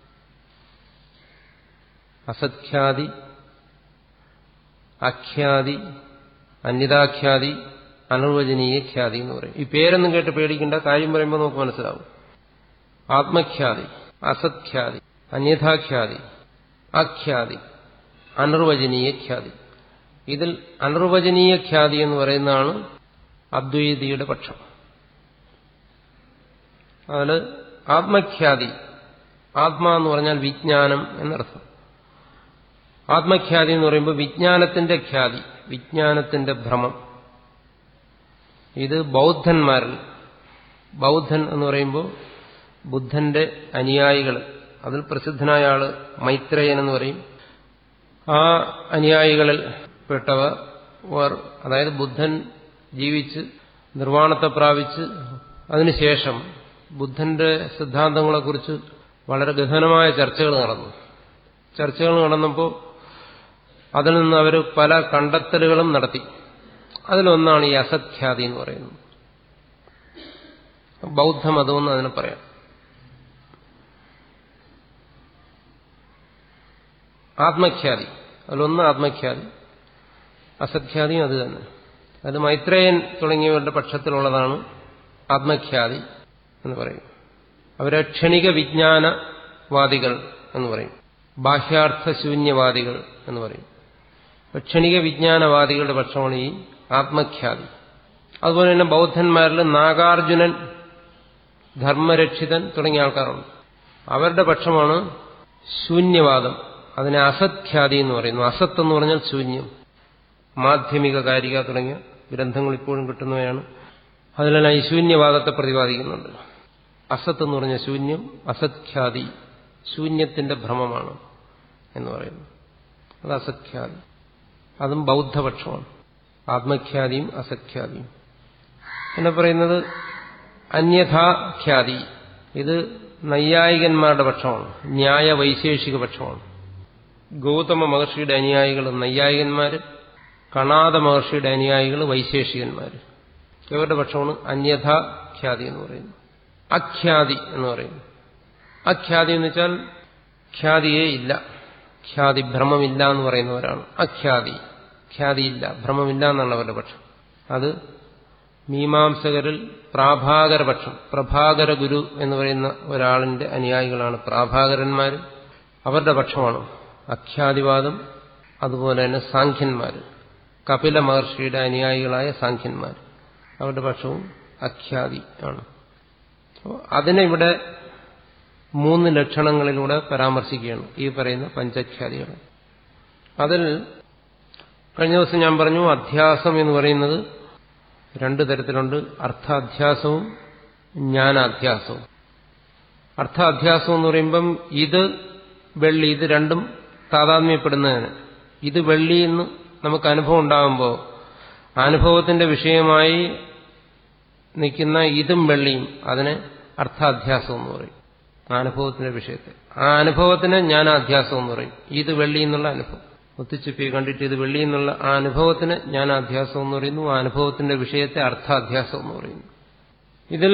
അസത്ഖ്യാതി, അഖ്യാതി, അന്യതാഖ്യാതി, അനിർവചനീയ ഖ്യാതി എന്ന് പറയും. ഈ പേരൊന്നും കേട്ട് പേടിക്കേണ്ട, കാര്യം പറയുമ്പോൾ നമുക്ക് മനസ്സിലാവും. ആത്മഖ്യാതി, അസത്ഖ്യാതി, അന്യഥാഖ്യാതി, അഖ്യാതി, അനിർവചനീയ ഖ്യാതി. ഇതിൽ അനിർവചനീയ ഖ്യാതി എന്ന് പറയുന്നതാണ് അദ്വൈതിയുടെ പക്ഷം. അതിൽ ആത്മഖ്യാതി, ആത്മാ എന്ന് പറഞ്ഞാൽ വിജ്ഞാനം എന്നർത്ഥം. ആത്മഖ്യാതി എന്ന് പറയുമ്പോൾ വിജ്ഞാനത്തിന്റെ ഖ്യാതി, വിജ്ഞാനത്തിന്റെ ഭ്രമം. ഇത് ബൗദ്ധന്മാരിൽ, ബൗദ്ധൻ എന്ന് പറയുമ്പോൾ ബുദ്ധന്റെ അനുയായികൾ, അതിൽ പ്രസിദ്ധനായ ആള് മൈത്രേയൻ എന്ന് പറയും. ആ അനുയായികളിൽ പെട്ടവർ, അതായത് ബുദ്ധൻ ജീവിച്ച് നിർവ്വാണത്തെ പ്രാപിച്ച് അതിനുശേഷം ബുദ്ധന്റെ സിദ്ധാന്തങ്ങളെക്കുറിച്ച് വളരെ ഗഹനമായ ചർച്ചകൾ നടന്നു. ചർച്ചകൾ നടന്നപ്പോൾ അതിൽ നിന്ന് അവർ പല കണ്ടെത്തലുകളും നടത്തി. അതിലൊന്നാണ് ഈ അസത്ഖ്യാതി എന്ന് പറയുന്നത്. ബൗദ്ധമതമെന്ന് അതിനെ പറയാം. ആത്മഖ്യാതി, അതിലൊന്ന് ആത്മഖ്യാതി, അസത്ഖ്യാതിയും അത് തന്നെ. അത് മൈത്രേയൻ തുടങ്ങിയവരുടെ പക്ഷത്തിലുള്ളതാണ് ആത്മഖ്യാതി എന്ന് പറയും. അവരെ ക്ഷണിക വിജ്ഞാനവാദികൾ എന്ന് പറയും, ബാഹ്യാർത്ഥശൂന്യവാദികൾ എന്ന് പറയും. ക്ഷണിക വിജ്ഞാനവാദികളുടെ പക്ഷമാണ് ഈ ആത്മഖ്യാതി. അതുപോലെ തന്നെ ബൗദ്ധന്മാരിൽ നാഗാർജുനൻ, ധർമ്മരക്ഷിതൻ തുടങ്ങിയ ആൾക്കാരുണ്ട്. അവരുടെ പക്ഷമാണ് ശൂന്യവാദം. അതിനെ അസത്ഖ്യാതി എന്ന് പറയുന്നു. അസത്ത് എന്ന് പറഞ്ഞാൽ ശൂന്യം. മാധ്യമിക കാരിക തുടങ്ങിയ ഗ്രന്ഥങ്ങൾ ഇപ്പോഴും കിട്ടുന്നവയാണ്. അതിലെല്ലാം ഈ ശൂന്യവാദത്തെ പ്രതിപാദിക്കുന്നുണ്ട്. അസത്ത് എന്ന് പറഞ്ഞ ശൂന്യം, അസത്ഖ്യാതി ശൂന്യത്തിന്റെ ഭ്രമമാണ് എന്ന് പറയുന്നു. അത് അസത്ഖ്യാതി. അതും ബൗദ്ധപക്ഷമാണ്. ആത്മഖ്യാതിയും അസത്ഖ്യാതിയും. പിന്നെ പറയുന്നത് അന്യഥാഖ്യാതി. ഇത് നൈയായികന്മാരുടെ പക്ഷമാണ്, ന്യായ വൈശേഷിക പക്ഷമാണ്. ഗൗതമ മഹർഷിയുടെ അനുയായികൾ നൈയായികന്മാര്, കണാദ മഹർഷിയുടെ അനുയായികൾ വൈശേഷികന്മാര്. ഇവരുടെ പക്ഷമാണ് അന്യഥാഖ്യാതി എന്ന് പറയുന്നത്. അഖ്യാതി എന്ന് പറയുന്നു. അഖ്യാതി എന്ന് വെച്ചാൽ ഖ്യാതിയേ ഇല്ല, ഖ്യാതി ഭ്രമമില്ല എന്ന് പറയുന്നവരാണ് അഖ്യാതി. ഖ്യാതിയില്ല, ഭ്രമമില്ല എന്നാണ് അവരുടെ പക്ഷം. അത് മീമാംസകരിൽ പ്രാഭാകര പക്ഷം, പ്രഭാകര ഗുരു എന്ന് പറയുന്ന ഒരാളിന്റെ അനുയായികളാണ് പ്രാഭാകരന്മാർ. അവരുടെ പക്ഷമാണ് അഖ്യാതിവാദം. അതുപോലെ തന്നെ സാഖ്യന്മാർ, കപില മഹർഷിയുടെ അനുയായികളായ സാഖ്യന്മാർ, അവരുടെ പക്ഷവും അഖ്യാതി ആണ്. അതിനെ ഇവിടെ മൂന്ന് ലക്ഷണങ്ങളിലൂടെ പരാമർശിക്കുകയാണ് ഈ പറയുന്ന പഞ്ചഖ്യാതികൾ. അതിൽ കഴിഞ്ഞ ദിവസം ഞാൻ പറഞ്ഞു, അധ്യാസം എന്ന് പറയുന്നത് രണ്ടു തരത്തിലുണ്ട്. അർത്ഥാധ്യാസവും ജ്ഞാനാധ്യാസവും. അർത്ഥാധ്യാസം എന്ന് പറയുമ്പം ഇത് വെള്ളി, ഇത് രണ്ടും താതാത്മ്യപ്പെടുന്നതിന്, ഇത് വെള്ളി എന്ന് നമുക്ക് അനുഭവം ഉണ്ടാകുമ്പോൾ അനുഭവത്തിന്റെ വിഷയമായി നിൽക്കുന്ന ഇതും വെള്ളിയും, അതിനെ അർത്ഥാധ്യാസം എന്ന് പറയും. ആ അനുഭവത്തിന്റെ വിഷയത്തെ, ആ അനുഭവത്തിന് ജ്ഞാനാധ്യാസം എന്ന് പറയും. ഇത് വെള്ളി എന്നുള്ള അനുഭവം ഒത്തിച്ചുപ്പി കണ്ടിട്ട് ഇത് വെള്ളി എന്നുള്ള ആ അനുഭവത്തിന് ജ്ഞാനാധ്യാസം എന്ന് പറയുന്നു. ആ അനുഭവത്തിന്റെ വിഷയത്തെ അർത്ഥാധ്യാസം എന്ന് പറയുന്നു. ഇതിൽ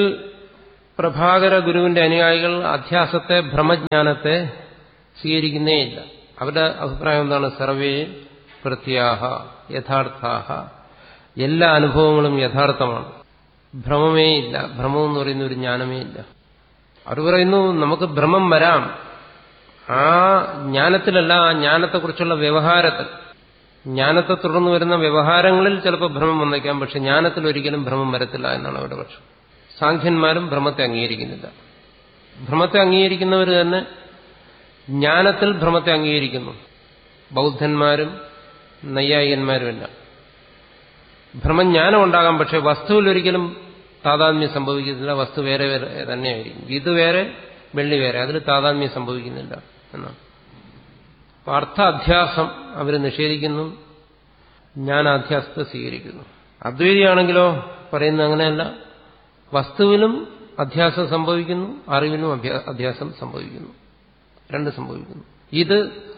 പ്രഭാകര ഗുരുവിന്റെ അനുയായികൾ അധ്യാസത്തെ, ഭ്രമജ്ഞാനത്തെ സ്വീകരിക്കുന്നേയില്ല. അവരുടെ അഭിപ്രായം എന്താണ്? സർവേ പ്രത്യാഹ യഥാർത്ഥാഹ, എല്ലാ അനുഭവങ്ങളും യഥാർത്ഥമാണ്, ഭ്രമമേ ഇല്ല, ഭ്രമം എന്ന് പറയുന്ന ഒരു ജ്ഞാനമേ ഇല്ല. അവർ പറയുന്നു നമുക്ക് ഭ്രമം വരാം, ആ ജ്ഞാനത്തിലല്ല, ആ ജ്ഞാനത്തെക്കുറിച്ചുള്ള വ്യവഹാരത്തിൽ, ജ്ഞാനത്തെ തുടർന്ന് വരുന്ന വ്യവഹാരങ്ങളിൽ ചിലപ്പോൾ ഭ്രമം വന്നേക്കാം, പക്ഷെ ജ്ഞാനത്തിൽ ഒരിക്കലും ഭ്രമം വരത്തില്ല എന്നാണ് അവരുടെ പക്ഷം. സാഖ്യന്മാരും ഭ്രമത്തെ അംഗീകരിക്കുന്നില്ല. ഭ്രമത്തെ അംഗീകരിക്കുന്നവർ തന്നെ ജ്ഞാനത്തിൽ ഭ്രമത്തെ അംഗീകരിക്കുന്നു. ബൗദ്ധന്മാരും നൈയായികന്മാരുമെല്ലാം ഭ്രമജ്ഞാനം ഉണ്ടാകാം, പക്ഷെ വസ്തുവിൽ ഒരിക്കലും താതാത്മ്യം സംഭവിക്കുന്നില്ല. വസ്തു വേറെ വേറെ തന്നെയായിരിക്കും. ഇത് വേറെ, വെള്ളി വേറെ, അതിൽ താതാത്മ്യം സംഭവിക്കുന്നില്ല എന്നാണ്. അർത്ഥ അധ്യാസം അവർ നിഷേധിക്കുന്നു, ജ്ഞാനാധ്യാസത്തെ സ്വീകരിക്കുന്നു. അദ്വൈതിയാണെങ്കിലോ പറയുന്നത് അങ്ങനെയല്ല. വസ്തുവിലും അധ്യാസം സംഭവിക്കുന്നു, അറിവിലും അധ്യാസം സംഭവിക്കുന്നു, രണ്ട് സംഭവിക്കുന്നു. ഇത്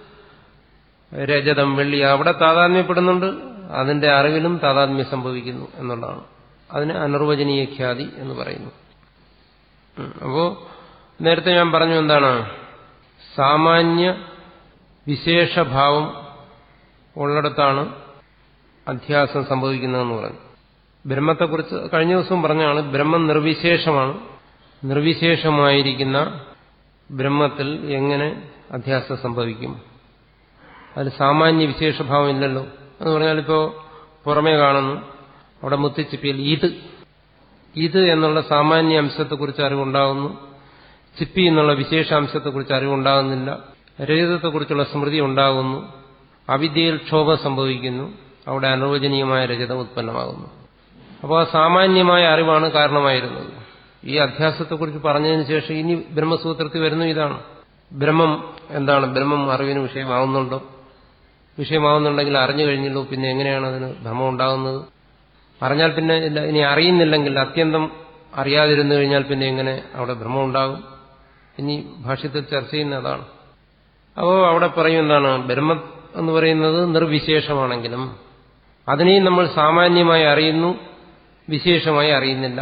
രജതം വെള്ളി അവിടെ താതാത്മ്യപ്പെടുന്നുണ്ട്, അതിന്റെ അറിവിലും താതാത്മ്യം സംഭവിക്കുന്നു എന്നുള്ളതാണ്. അതിന് അനിർവചനീയ ഖ്യാതി എന്ന് പറയുന്നു. അപ്പോ നേരത്തെ ഞാൻ പറഞ്ഞു എന്താണ്, സാമാന്യ വിശേഷഭാവം ഉള്ളിടത്താണ് അധ്യാസം സംഭവിക്കുന്നതെന്ന് പറഞ്ഞു. ബ്രഹ്മത്തെക്കുറിച്ച് കഴിഞ്ഞ ദിവസവും പറഞ്ഞാണ്, ബ്രഹ്മം നിർവിശേഷമാണ്. നിർവിശേഷമായിരിക്കുന്ന ബ്രഹ്മത്തിൽ എങ്ങനെ അധ്യാസം സംഭവിക്കും? അതിൽ സാമാന്യ വിശേഷഭാവം ഇല്ലല്ലോ. എന്ന് പറഞ്ഞാൽ ഇപ്പോൾ പുറമേ കാണുന്നു, അവിടെ മുത്തിച്ചിപ്പിയിൽ ഇത് ഇത് എന്നുള്ള സാമാന്യ അംശത്തെക്കുറിച്ച് അറിവുണ്ടാകുന്നു, ചിപ്പി എന്നുള്ള വിശേഷാംശത്തെക്കുറിച്ച് അറിവുണ്ടാകുന്നില്ല, രജതത്തെക്കുറിച്ചുള്ള സ്മൃതി ഉണ്ടാകുന്നു, അവിദ്യയിൽ ക്ഷോഭം സംഭവിക്കുന്നു, അവിടെ അനിർവചനീയമായ രജതം ഉത്പന്നമാകുന്നു. അപ്പോൾ ആ സാമാന്യമായ അറിവാണ് കാരണമായിരുന്നത്. ഈ അധ്യാസത്തെക്കുറിച്ച് പറഞ്ഞതിന് ശേഷം ഇനി ബ്രഹ്മസൂത്രത്തിൽ വരുന്നു ഇതാണ്. ബ്രഹ്മം എന്താണ്? ബ്രഹ്മം അറിവിന് വിഷയമാവുന്നുണ്ടോ? വിഷയമാവുന്നുണ്ടെങ്കിൽ അറിഞ്ഞു കഴിഞ്ഞല്ലോ, പിന്നെ എങ്ങനെയാണ് അതിന് ഭ്രമം ഉണ്ടാകുന്നത്? അറിഞ്ഞാൽ പിന്നെ ഇനി അറിയുന്നില്ലെങ്കിൽ, അത്യന്തം അറിയാതിരുന്നു കഴിഞ്ഞാൽ പിന്നെ എങ്ങനെ അവിടെ ഭ്രമം ഉണ്ടാകും? ഇനി ഭാഷ്യത്തിൽ ചർച്ച ചെയ്യുന്ന അതാണ്. അപ്പോൾ അവിടെ പറയും എന്താണ്, ബ്രഹ്മം എന്ന് പറയുന്നത് നിർവിശേഷമാണെങ്കിലും അതിനെയും നമ്മൾ സാമാന്യമായി അറിയുന്നു, വിശേഷമായി അറിയുന്നില്ല.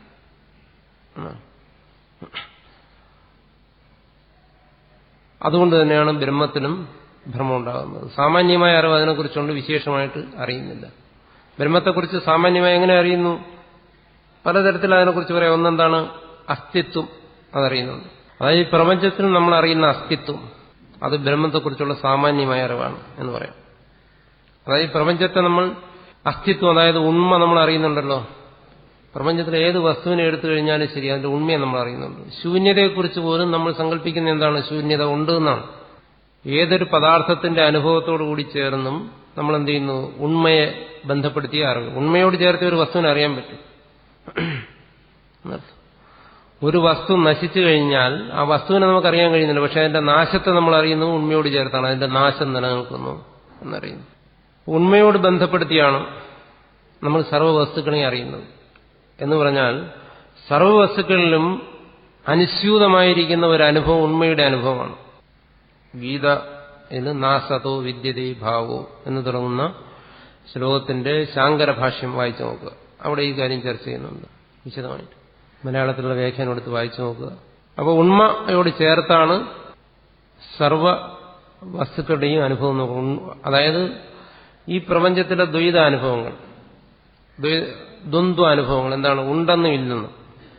അതുകൊണ്ട് തന്നെയാണ് ബ്രഹ്മത്തിനും ഭ്രമം ഉണ്ടാകുന്നത്. സാമാന്യമായ അറിവ് അതിനെക്കുറിച്ചുകൊണ്ട് വിശേഷമായിട്ട് അറിയുന്നില്ല. ബ്രഹ്മത്തെക്കുറിച്ച് സാമാന്യമായി എങ്ങനെ അറിയുന്നു? പലതരത്തിൽ അതിനെക്കുറിച്ച് പറയാം. ഒന്നെന്താണ്? അസ്തിത്വം, അതറിയുന്നുണ്ട്. അതായത് ഈ പ്രപഞ്ചത്തിൽ നമ്മൾ അറിയുന്ന അസ്തിത്വം, അത് ബ്രഹ്മത്തെക്കുറിച്ചുള്ള സാമാന്യമായ അറിവാണ് എന്ന് പറയാം. അതായത് പ്രപഞ്ചത്തെ നമ്മൾ അസ്തിത്വം, അതായത് ഉണ്മ നമ്മൾ അറിയുന്നുണ്ടല്ലോ. പ്രപഞ്ചത്തിലെ ഏത് വസ്തുവിനെ എടുത്തു കഴിഞ്ഞാലും ശരി, അതിന്റെ ഉണ്മയെ നമ്മൾ അറിയുന്നുണ്ട്. ശൂന്യതയെക്കുറിച്ച് പോലും നമ്മൾ സങ്കല്പിക്കുന്ന എന്താണ്? ശൂന്യത ഉണ്ട് എന്നാണ്. ഏതൊരു പദാർത്ഥത്തിന്റെ അനുഭവത്തോടു കൂടി ചേർന്നും നമ്മൾ എന്ത് ചെയ്യുന്നു? ഉണ്മയെ ബന്ധപ്പെടുത്തിയ അറിവ്. ഉണ്മയോട് ചേർത്ത് ഒരു വസ്തുവിനെ അറിയാൻ പറ്റും. ഒരു വസ്തു നശിച്ചു കഴിഞ്ഞാൽ ആ വസ്തുവിനെ നമുക്കറിയാൻ കഴിയുന്നില്ല, പക്ഷെ അതിന്റെ നാശത്തെ നമ്മൾ അറിയുന്നു ഉണ്മയോട് ചേർത്താണ്. അതിന്റെ നാശം നിലനിൽക്കുന്നു എന്നറിയുന്നു. ഉണ്മയോട് ബന്ധപ്പെടുത്തിയാണ് നമ്മൾ സർവ്വവസ്തുക്കളെയും അറിയുന്നത്. എന്ന് പറഞ്ഞാൽ സർവ്വവസ്തുക്കളിലും അനുസ്യൂതമായിരിക്കുന്ന ഒരു അനുഭവം ഉണ്മയുടെ അനുഭവമാണ്. ഗീതയിൽ നാസതോ വിദ്യതേ ഭാവോ എന്ന് തുടങ്ങുന്ന ശ്ലോകത്തിന്റെ ശാങ്കര ഭാഷ്യം വായിച്ചു നോക്കുക. അവിടെ ഈ കാര്യം ചർച്ച ചെയ്യുന്നുണ്ട് വിശദമായിട്ട്. മലയാളത്തിലുള്ള വ്യാഖ്യാനം എടുത്ത് വായിച്ചു നോക്കുക. അപ്പോൾ ഉണ്മയോട് ചേർത്താണ് സർവ വസ്തുക്കളുടെയും അനുഭവം നോക്കുക. അതായത് ഈ പ്രപഞ്ചത്തിലെ ദ്വൈതാനുഭവങ്ങൾ, ദ്വന്ദ്വ അനുഭവങ്ങൾ, എന്താണ്? ഉണ്ടെന്നും ഇല്ലെന്നും.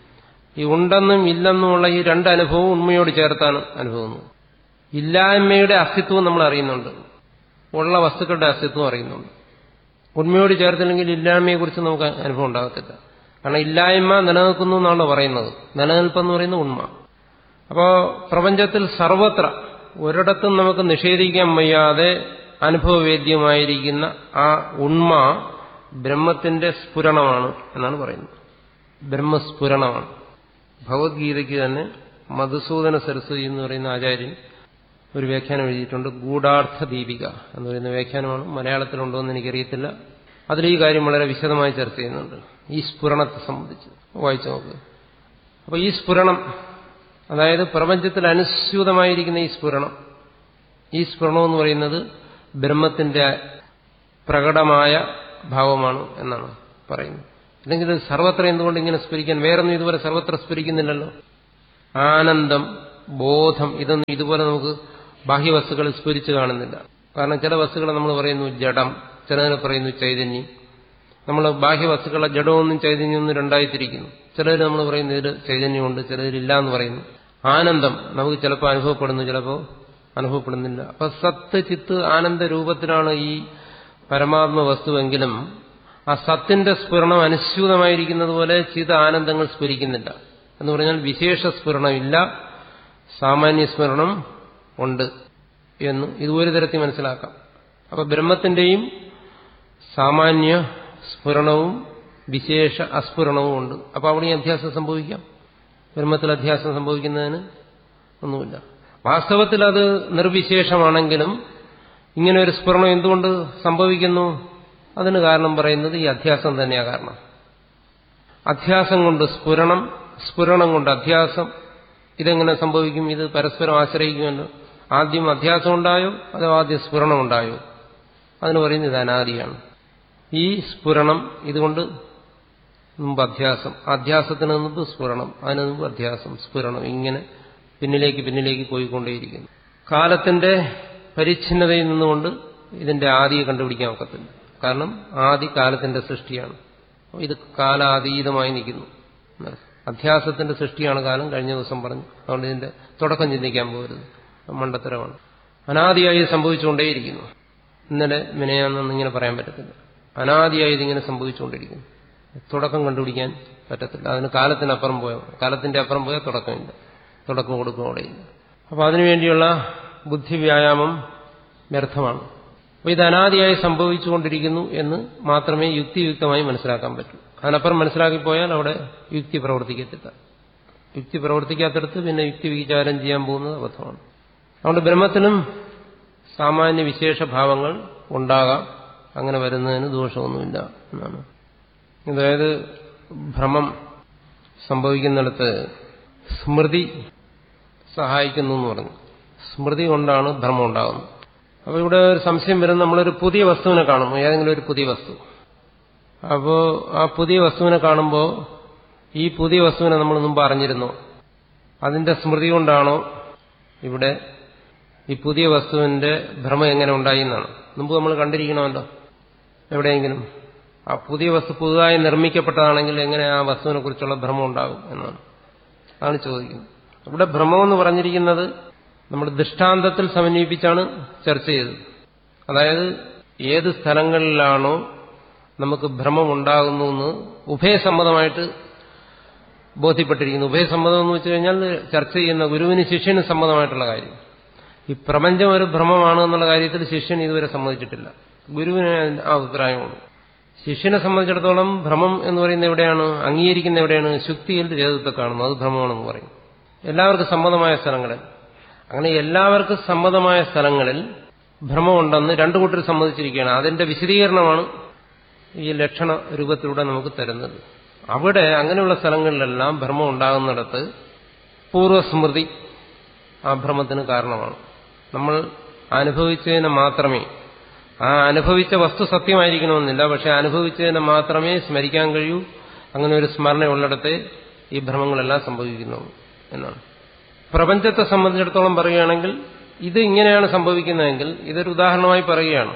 ഈ ഉണ്ടെന്നും ഇല്ലെന്നുമുള്ള ഈ രണ്ട് അനുഭവവും ഉണ്മയോട് ചേർത്താണ് അനുഭവം. ഇല്ലായ്മയുടെ അസ്തിത്വം നമ്മൾ അറിയുന്നുണ്ട്, ഉള്ള വസ്തുക്കളുടെ അസ്തിത്വം അറിയുന്നുണ്ട്. ഉണ്മയോട് ചേർത്തില്ലെങ്കിൽ ഇല്ലായ്മയെക്കുറിച്ച് നമുക്ക് അനുഭവം ഉണ്ടാകത്തില്ല. കാരണം ഇല്ലായ്മ നിലനിൽക്കുന്നു എന്നാണല്ലോ പറയുന്നത്. നിലനിൽപ്പെന്ന് പറയുന്നത് ഉണ്മ. അപ്പോൾ പ്രപഞ്ചത്തിൽ സർവത്ര ഒരിടത്തും നമുക്ക് നിഷേധിക്കാൻ വയ്യാതെ അനുഭവവേദ്യമായിരിക്കുന്ന ആ ഉണ്മ ബ്രഹ്മത്തിന്റെ സ്ഫുരണമാണ് എന്നാണ് പറയുന്നത്. ബ്രഹ്മസ്ഫുരണമാണ്. ഭഗവത്ഗീതയ്ക്ക് തന്നെ മധുസൂദന സരസ്വതി എന്ന് പറയുന്ന ആചാര്യൻ ഒരു വ്യാഖ്യാനം എഴുതിയിട്ടുണ്ട്. ഗൂഢാർത്ഥ ദീപിക എന്ന് പറയുന്ന വ്യാഖ്യാനമാണ്. മലയാളത്തിലുണ്ടോ എന്ന് എനിക്കറിയത്തില്ല. അതിൽ ഈ കാര്യം വളരെ വിശദമായി ചർച്ച ചെയ്യുന്നുണ്ട്, ഈ സ്ഫുരണത്തെ സംബന്ധിച്ച്. വായിച്ചു നോക്കുക. അപ്പൊ ഈ സ്ഫുരണം, അതായത് പ്രപഞ്ചത്തിൽ അനുസ്യൂതമായിരിക്കുന്ന ഈ സ്ഫുരണം, ഈ സ്ഫുരണം എന്ന് പറയുന്നത് ബ്രഹ്മത്തിന്റെ പ്രകടമായ ഭാവമാണ് എന്നാണ് പറയുന്നത്. അല്ലെങ്കിൽ സർവത്ര എന്തുകൊണ്ട് ഇങ്ങനെ സ്ഫുരിക്കാൻ? വേറൊന്നും ഇതുപോലെ സർവത്ര സ്ഫുരിക്കുന്നില്ലല്ലോ. ആനന്ദം, ബോധം, ഇതൊന്നും ഇതുപോലെ നമുക്ക് ബാഹ്യവസ്തുക്കൾ സ്ഫുരിച്ച് കാണുന്നില്ല. കാരണം ചില വസ്തുക്കളെ നമ്മൾ പറയുന്നു ജഡം, ചിലതിനെ പറയുന്നു ചൈതന്യം. നമ്മൾ ബാഹ്യവസ്തുക്കളെ ജഡമൊന്നും ചൈതന്യമൊന്നും രണ്ടായി തിരിക്കുന്നു. ചിലതിൽ നമ്മൾ പറയുന്നു ഇതിൽ ചൈതന്യമുണ്ട്, ചിലതിലില്ല എന്ന് പറയുന്നു. ആനന്ദം നമുക്ക് ചിലപ്പോൾ അനുഭവപ്പെടുന്നു, ചിലപ്പോൾ അനുഭവപ്പെടുന്നില്ല. അപ്പൊ സത്ത്, ചിത്ത്, ആനന്ദ രൂപത്തിലാണ് ഈ പരമാത്മ വസ്തുവെങ്കിലും ആ സത്തിന്റെ സ്ഫുരണം അനുസ്യൂതമായിരിക്കുന്നത് പോലെ ചിത് ആനന്ദങ്ങൾ സ്ഫുരിക്കുന്നില്ല. എന്ന് പറഞ്ഞാൽ വിശേഷ സ്ഫുരണമില്ല, സാമാന്യ സ്മരണം ഉണ്ട് എന്ന് ഇതുപോലെ തരത്തിൽ മനസ്സിലാക്കാം. അപ്പൊ ബ്രഹ്മത്തിന്റെയും സാമാന്യ സ്ഫുരണവും വിശേഷ അസ്ഫുരണവും ഉണ്ട്. അപ്പൊ അവിടെ ഈ അധ്യാസം സംഭവിക്കാം. ബ്രഹ്മത്തിൽ അധ്യാസം സംഭവിക്കുന്നതിന് ഒന്നുമില്ല. വാസ്തവത്തിൽ അത് നിർവിശേഷമാണെങ്കിലും ഇങ്ങനെ ഒരു സ്ഫുരണം എന്തുകൊണ്ട് സംഭവിക്കുന്നു? അതിന് കാരണം പറയുന്നത് ഈ അധ്യാസം തന്നെയാണ് കാരണം. അധ്യാസം കൊണ്ട് സ്ഫുരണം, സ്ഫുരണം കൊണ്ട് അധ്യാസം. ഇതെങ്ങനെ സംഭവിക്കും? ഇത് പരസ്പരം ആശ്രയിക്കുമല്ലോ. ആദ്യം അധ്യാസം ഉണ്ടായോ അതോ ആദ്യം സ്ഫുരണം ഉണ്ടായോ? അതിന് പറയുന്നത് ഇത് അനാദിയാണ്. ഈ സ്ഫുരണം ഇതുകൊണ്ട് മുമ്പ് അധ്യാസം, അധ്യാസത്തിന് മുമ്പ് സ്ഫുരണം, അതിന് മുമ്പ് അധ്യാസം, സ്ഫുരണം, ഇങ്ങനെ പിന്നിലേക്ക് പിന്നിലേക്ക് പോയിക്കൊണ്ടേയിരിക്കുന്നു. കാലത്തിന്റെ പരിച്ഛിന്നതയിൽ നിന്നുകൊണ്ട് ഇതിന്റെ ആദിയെ കണ്ടുപിടിക്കാൻ ഒക്കത്തില്ല. കാരണം ആദി കാലത്തിന്റെ സൃഷ്ടിയാണ്. ഇത് കാലാതീതമായി നിൽക്കുന്നു. അധ്യാസത്തിന്റെ സൃഷ്ടിയാണ് കാലം, കഴിഞ്ഞ ദിവസം പറഞ്ഞു. അതുകൊണ്ട് ഇതിന്റെ തുടക്കം ചിന്തിക്കാൻ പോകരുത്, മണ്ടത്തരമാണ്. അനാദിയായി സംഭവിച്ചുകൊണ്ടേയിരിക്കുന്നു. ഇന്നലെ മിനയാന്നൊന്നും ഇങ്ങനെ പറയാൻ പറ്റത്തില്ല. അനാദിയായി ഇതിങ്ങനെ സംഭവിച്ചുകൊണ്ടിരിക്കുന്നു. തുടക്കം കണ്ടുപിടിക്കാൻ പറ്റത്തില്ല. അതിന് കാലത്തിനപ്പുറം പോയോ, കാലത്തിന്റെ അപ്പുറം പോയാൽ തുടക്കമില്ല, തുടക്കം കൊടുക്കുകയോടെയില്ല. അപ്പൊ അതിനുവേണ്ടിയുള്ള ബുദ്ധിവ്യായാമം വ്യർത്ഥമാണ്. അപ്പൊ ഇത് അനാദിയായി സംഭവിച്ചുകൊണ്ടിരിക്കുന്നു എന്ന് മാത്രമേ യുക്തിയുക്തമായി മനസ്സിലാക്കാൻ പറ്റൂ. അതിനപ്പുറം മനസ്സിലാക്കിപ്പോയാൽ അവിടെ യുക്തി പ്രവർത്തിക്കത്തില്ല. യുക്തി പ്രവർത്തിക്കാത്തടത്ത് പിന്നെ യുക്തി വിചാരം ചെയ്യാൻ പോകുന്നത് അബദ്ധമാണ്. അതുകൊണ്ട് ബ്രഹ്മത്തിനും സാമാന്യ വിശേഷഭാവങ്ങൾ ഉണ്ടാകാം. അങ്ങനെ വരുന്നതിന് ദോഷമൊന്നുമില്ല എന്നാണ്. അതായത് ഭ്രമം സംഭവിക്കുന്നിടത്ത് സ്മൃതി സഹായിക്കുന്നു എന്ന് പറഞ്ഞു. സ്മൃതി കൊണ്ടാണ് ഭ്രമം ഉണ്ടാകുന്നത്. അപ്പോൾ ഇവിടെ ഒരു സംശയം വരുന്നത്, നമ്മളൊരു പുതിയ വസ്തുവിനെ കാണുന്നു, ഏതെങ്കിലും ഒരു പുതിയ വസ്തു. അപ്പോൾ ആ പുതിയ വസ്തുവിനെ കാണുമ്പോൾ ഈ പുതിയ വസ്തുവിനെ നമ്മൾ മുമ്പ് അറിഞ്ഞിരുന്നോ? അതിന്റെ സ്മൃതി കൊണ്ടാണോ ഇവിടെ ഈ പുതിയ വസ്തുവിന്റെ ഭ്രമം എങ്ങനെ ഉണ്ടായി എന്നാണ്. മുമ്പ് നമ്മൾ കണ്ടിരിക്കണമല്ലോ എവിടെയെങ്കിലും. ആ പുതിയ വസ്തു പുതുതായി നിർമ്മിക്കപ്പെട്ടതാണെങ്കിൽ എങ്ങനെ ആ വസ്തുവിനെ കുറിച്ചുള്ള ഭ്രമം ഉണ്ടാകും എന്നാണ് ആണ് ചോദിക്കുന്നത്. ഇവിടെ ഭ്രമമെന്ന് പറഞ്ഞിരിക്കുന്നത് നമ്മൾ ദൃഷ്ടാന്തത്തിൽ സമന്വയിപ്പിച്ചാണ് ചർച്ച ചെയ്തത്. അതായത് ഏത് സ്ഥലങ്ങളിലാണോ നമുക്ക് ഭ്രമം ഉണ്ടാകുന്നു എന്ന് ഉഭയസമ്മതമായിട്ട് ബോധ്യപ്പെട്ടിരിക്കുന്നു. ഉഭയസമ്മതം എന്ന് വെച്ച് കഴിഞ്ഞാൽ ചർച്ച ചെയ്യുന്ന ഗുരുവിന് ശിഷ്യന് സമ്മതമായിട്ടുള്ള കാര്യം. ഈ പ്രപഞ്ചം ഒരു ഭ്രമമാണ് എന്നുള്ള കാര്യത്തിൽ ശിഷ്യൻ ഇതുവരെ സമ്മതിച്ചിട്ടില്ല. ഗുരുവിന് ആ അഭിപ്രായമുള്ളൂ. ശിഷ്യനെ സംബന്ധിച്ചിടത്തോളം ഭ്രമം എന്ന് പറയുന്നത് എവിടെയാണ് അംഗീകരിക്കുന്ന എവിടെയാണ്? ശുക്തിയിൽ രേതത്തെ കാണുന്നു, അത് ഭ്രമമാണെന്ന് പറയും. എല്ലാവർക്കും സമ്മതമായ സ്ഥലങ്ങളിൽ. അങ്ങനെ എല്ലാവർക്കും സമ്മതമായ സ്ഥലങ്ങളിൽ ഭ്രമമുണ്ടെന്ന് രണ്ടു കൂട്ടർ സമ്മതിച്ചിരിക്കുകയാണ്. അതിന്റെ വിശദീകരണമാണ് ഈ ലക്ഷണ രൂപത്തിലൂടെ നമുക്ക് തരുന്നത്. അവിടെ അങ്ങനെയുള്ള സ്ഥലങ്ങളിലെല്ലാം ഭ്രമം ഉണ്ടാകുന്നിടത്ത് പൂർവ്വസ്മൃതി ആ ഭ്രമത്തിന് കാരണമാണ്. നമ്മൾ അനുഭവിച്ചതിനെ മാത്രമേ, ആ അനുഭവിച്ച വസ്തു സത്യമായിരിക്കണമെന്നില്ല, പക്ഷെ അനുഭവിച്ചതിനെ മാത്രമേ സ്മരിക്കാൻ കഴിയൂ. അങ്ങനെ ഒരു സ്മരണയുള്ളിടത്തെ ഈ ഭ്രമങ്ങളെല്ലാം സംഭവിക്കുന്നു എന്നാണ്. പ്രപഞ്ചത്തെ സംബന്ധിച്ചിടത്തോളം പറയുകയാണെങ്കിൽ ഇത് ഇങ്ങനെയാണ് സംഭവിക്കുന്നതെങ്കിൽ ഇതൊരു ഉദാഹരണമായി പറയുകയാണ്.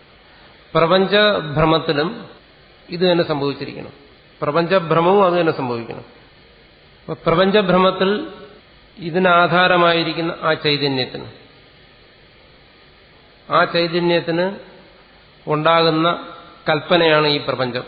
പ്രപഞ്ചഭ്രമത്തിലും ഇത് തന്നെ സംഭവിച്ചിരിക്കണം. പ്രപഞ്ചഭ്രമവും അത് തന്നെ സംഭവിക്കണം. അപ്പൊ പ്രപഞ്ചഭ്രമത്തിൽ ഇതിനാധാരമായിരിക്കുന്ന ആ ചൈതന്യത്തിന് ആ ചൈതന്യത്തിന് ഉണ്ടാകുന്ന കൽപ്പനയാണ് ഈ പ്രപഞ്ചം.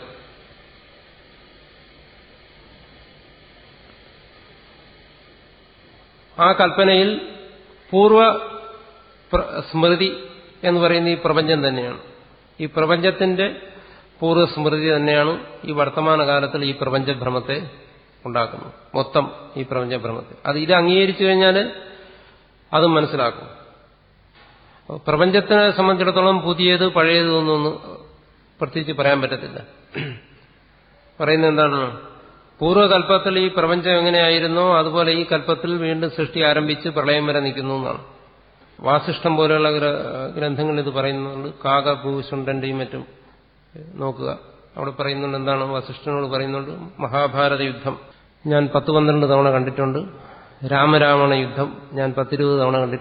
ആ കൽപ്പനയിൽ പൂർവ സ്മൃതി എന്ന് പറയുന്ന ഈ പ്രപഞ്ചം തന്നെയാണ്. ഈ പ്രപഞ്ചത്തിന്റെ പൂർവ്വസ്മൃതി തന്നെയാണ് ഈ വർത്തമാനകാലത്തിൽ ഈ പ്രപഞ്ചഭ്രമത്തെ ഉണ്ടാക്കുന്നത്. മൊത്തം ഈ പ്രപഞ്ചഭ്രമത്തെ അത് ഇത് അംഗീകരിച്ചു കഴിഞ്ഞാൽ അതും മനസ്സിലാക്കും. പ്രപഞ്ചത്തിനെ സംബന്ധിച്ചിടത്തോളം പുതിയത് പഴയത് ഒന്നൊന്നും പ്രത്യേകിച്ച് പറയാൻ പറ്റത്തില്ല. പറയുന്നത് എന്താണ്? പൂർവ്വകൽപ്പത്തിൽ ഈ പ്രപഞ്ചം എങ്ങനെയായിരുന്നോ അതുപോലെ ഈ കൽപ്പത്തിൽ വീണ്ടും സൃഷ്ടി ആരംഭിച്ച് പ്രളയം വരെ നിൽക്കുന്നു എന്നാണ്. വാസിഷ്ഠം പോലെയുള്ള ഗ്രന്ഥങ്ങൾ ഇത് പറയുന്നുണ്ട്. കാകഭൂഷുണ്ടന്റെയും മറ്റും നോക്കുക, അവിടെ പറയുന്നുണ്ട് എന്താണ്? വസിഷ്ഠനോട് പറയുന്നുണ്ട്, മഹാഭാരത യുദ്ധം ഞാൻ പത്ത് പന്ത്രണ്ട് തവണ കണ്ടിട്ടുണ്ട്, രാമരാവണ യുദ്ധം ഞാൻ പത്തിരുപത് തവണ കണ്ടിട്ടുണ്ട്.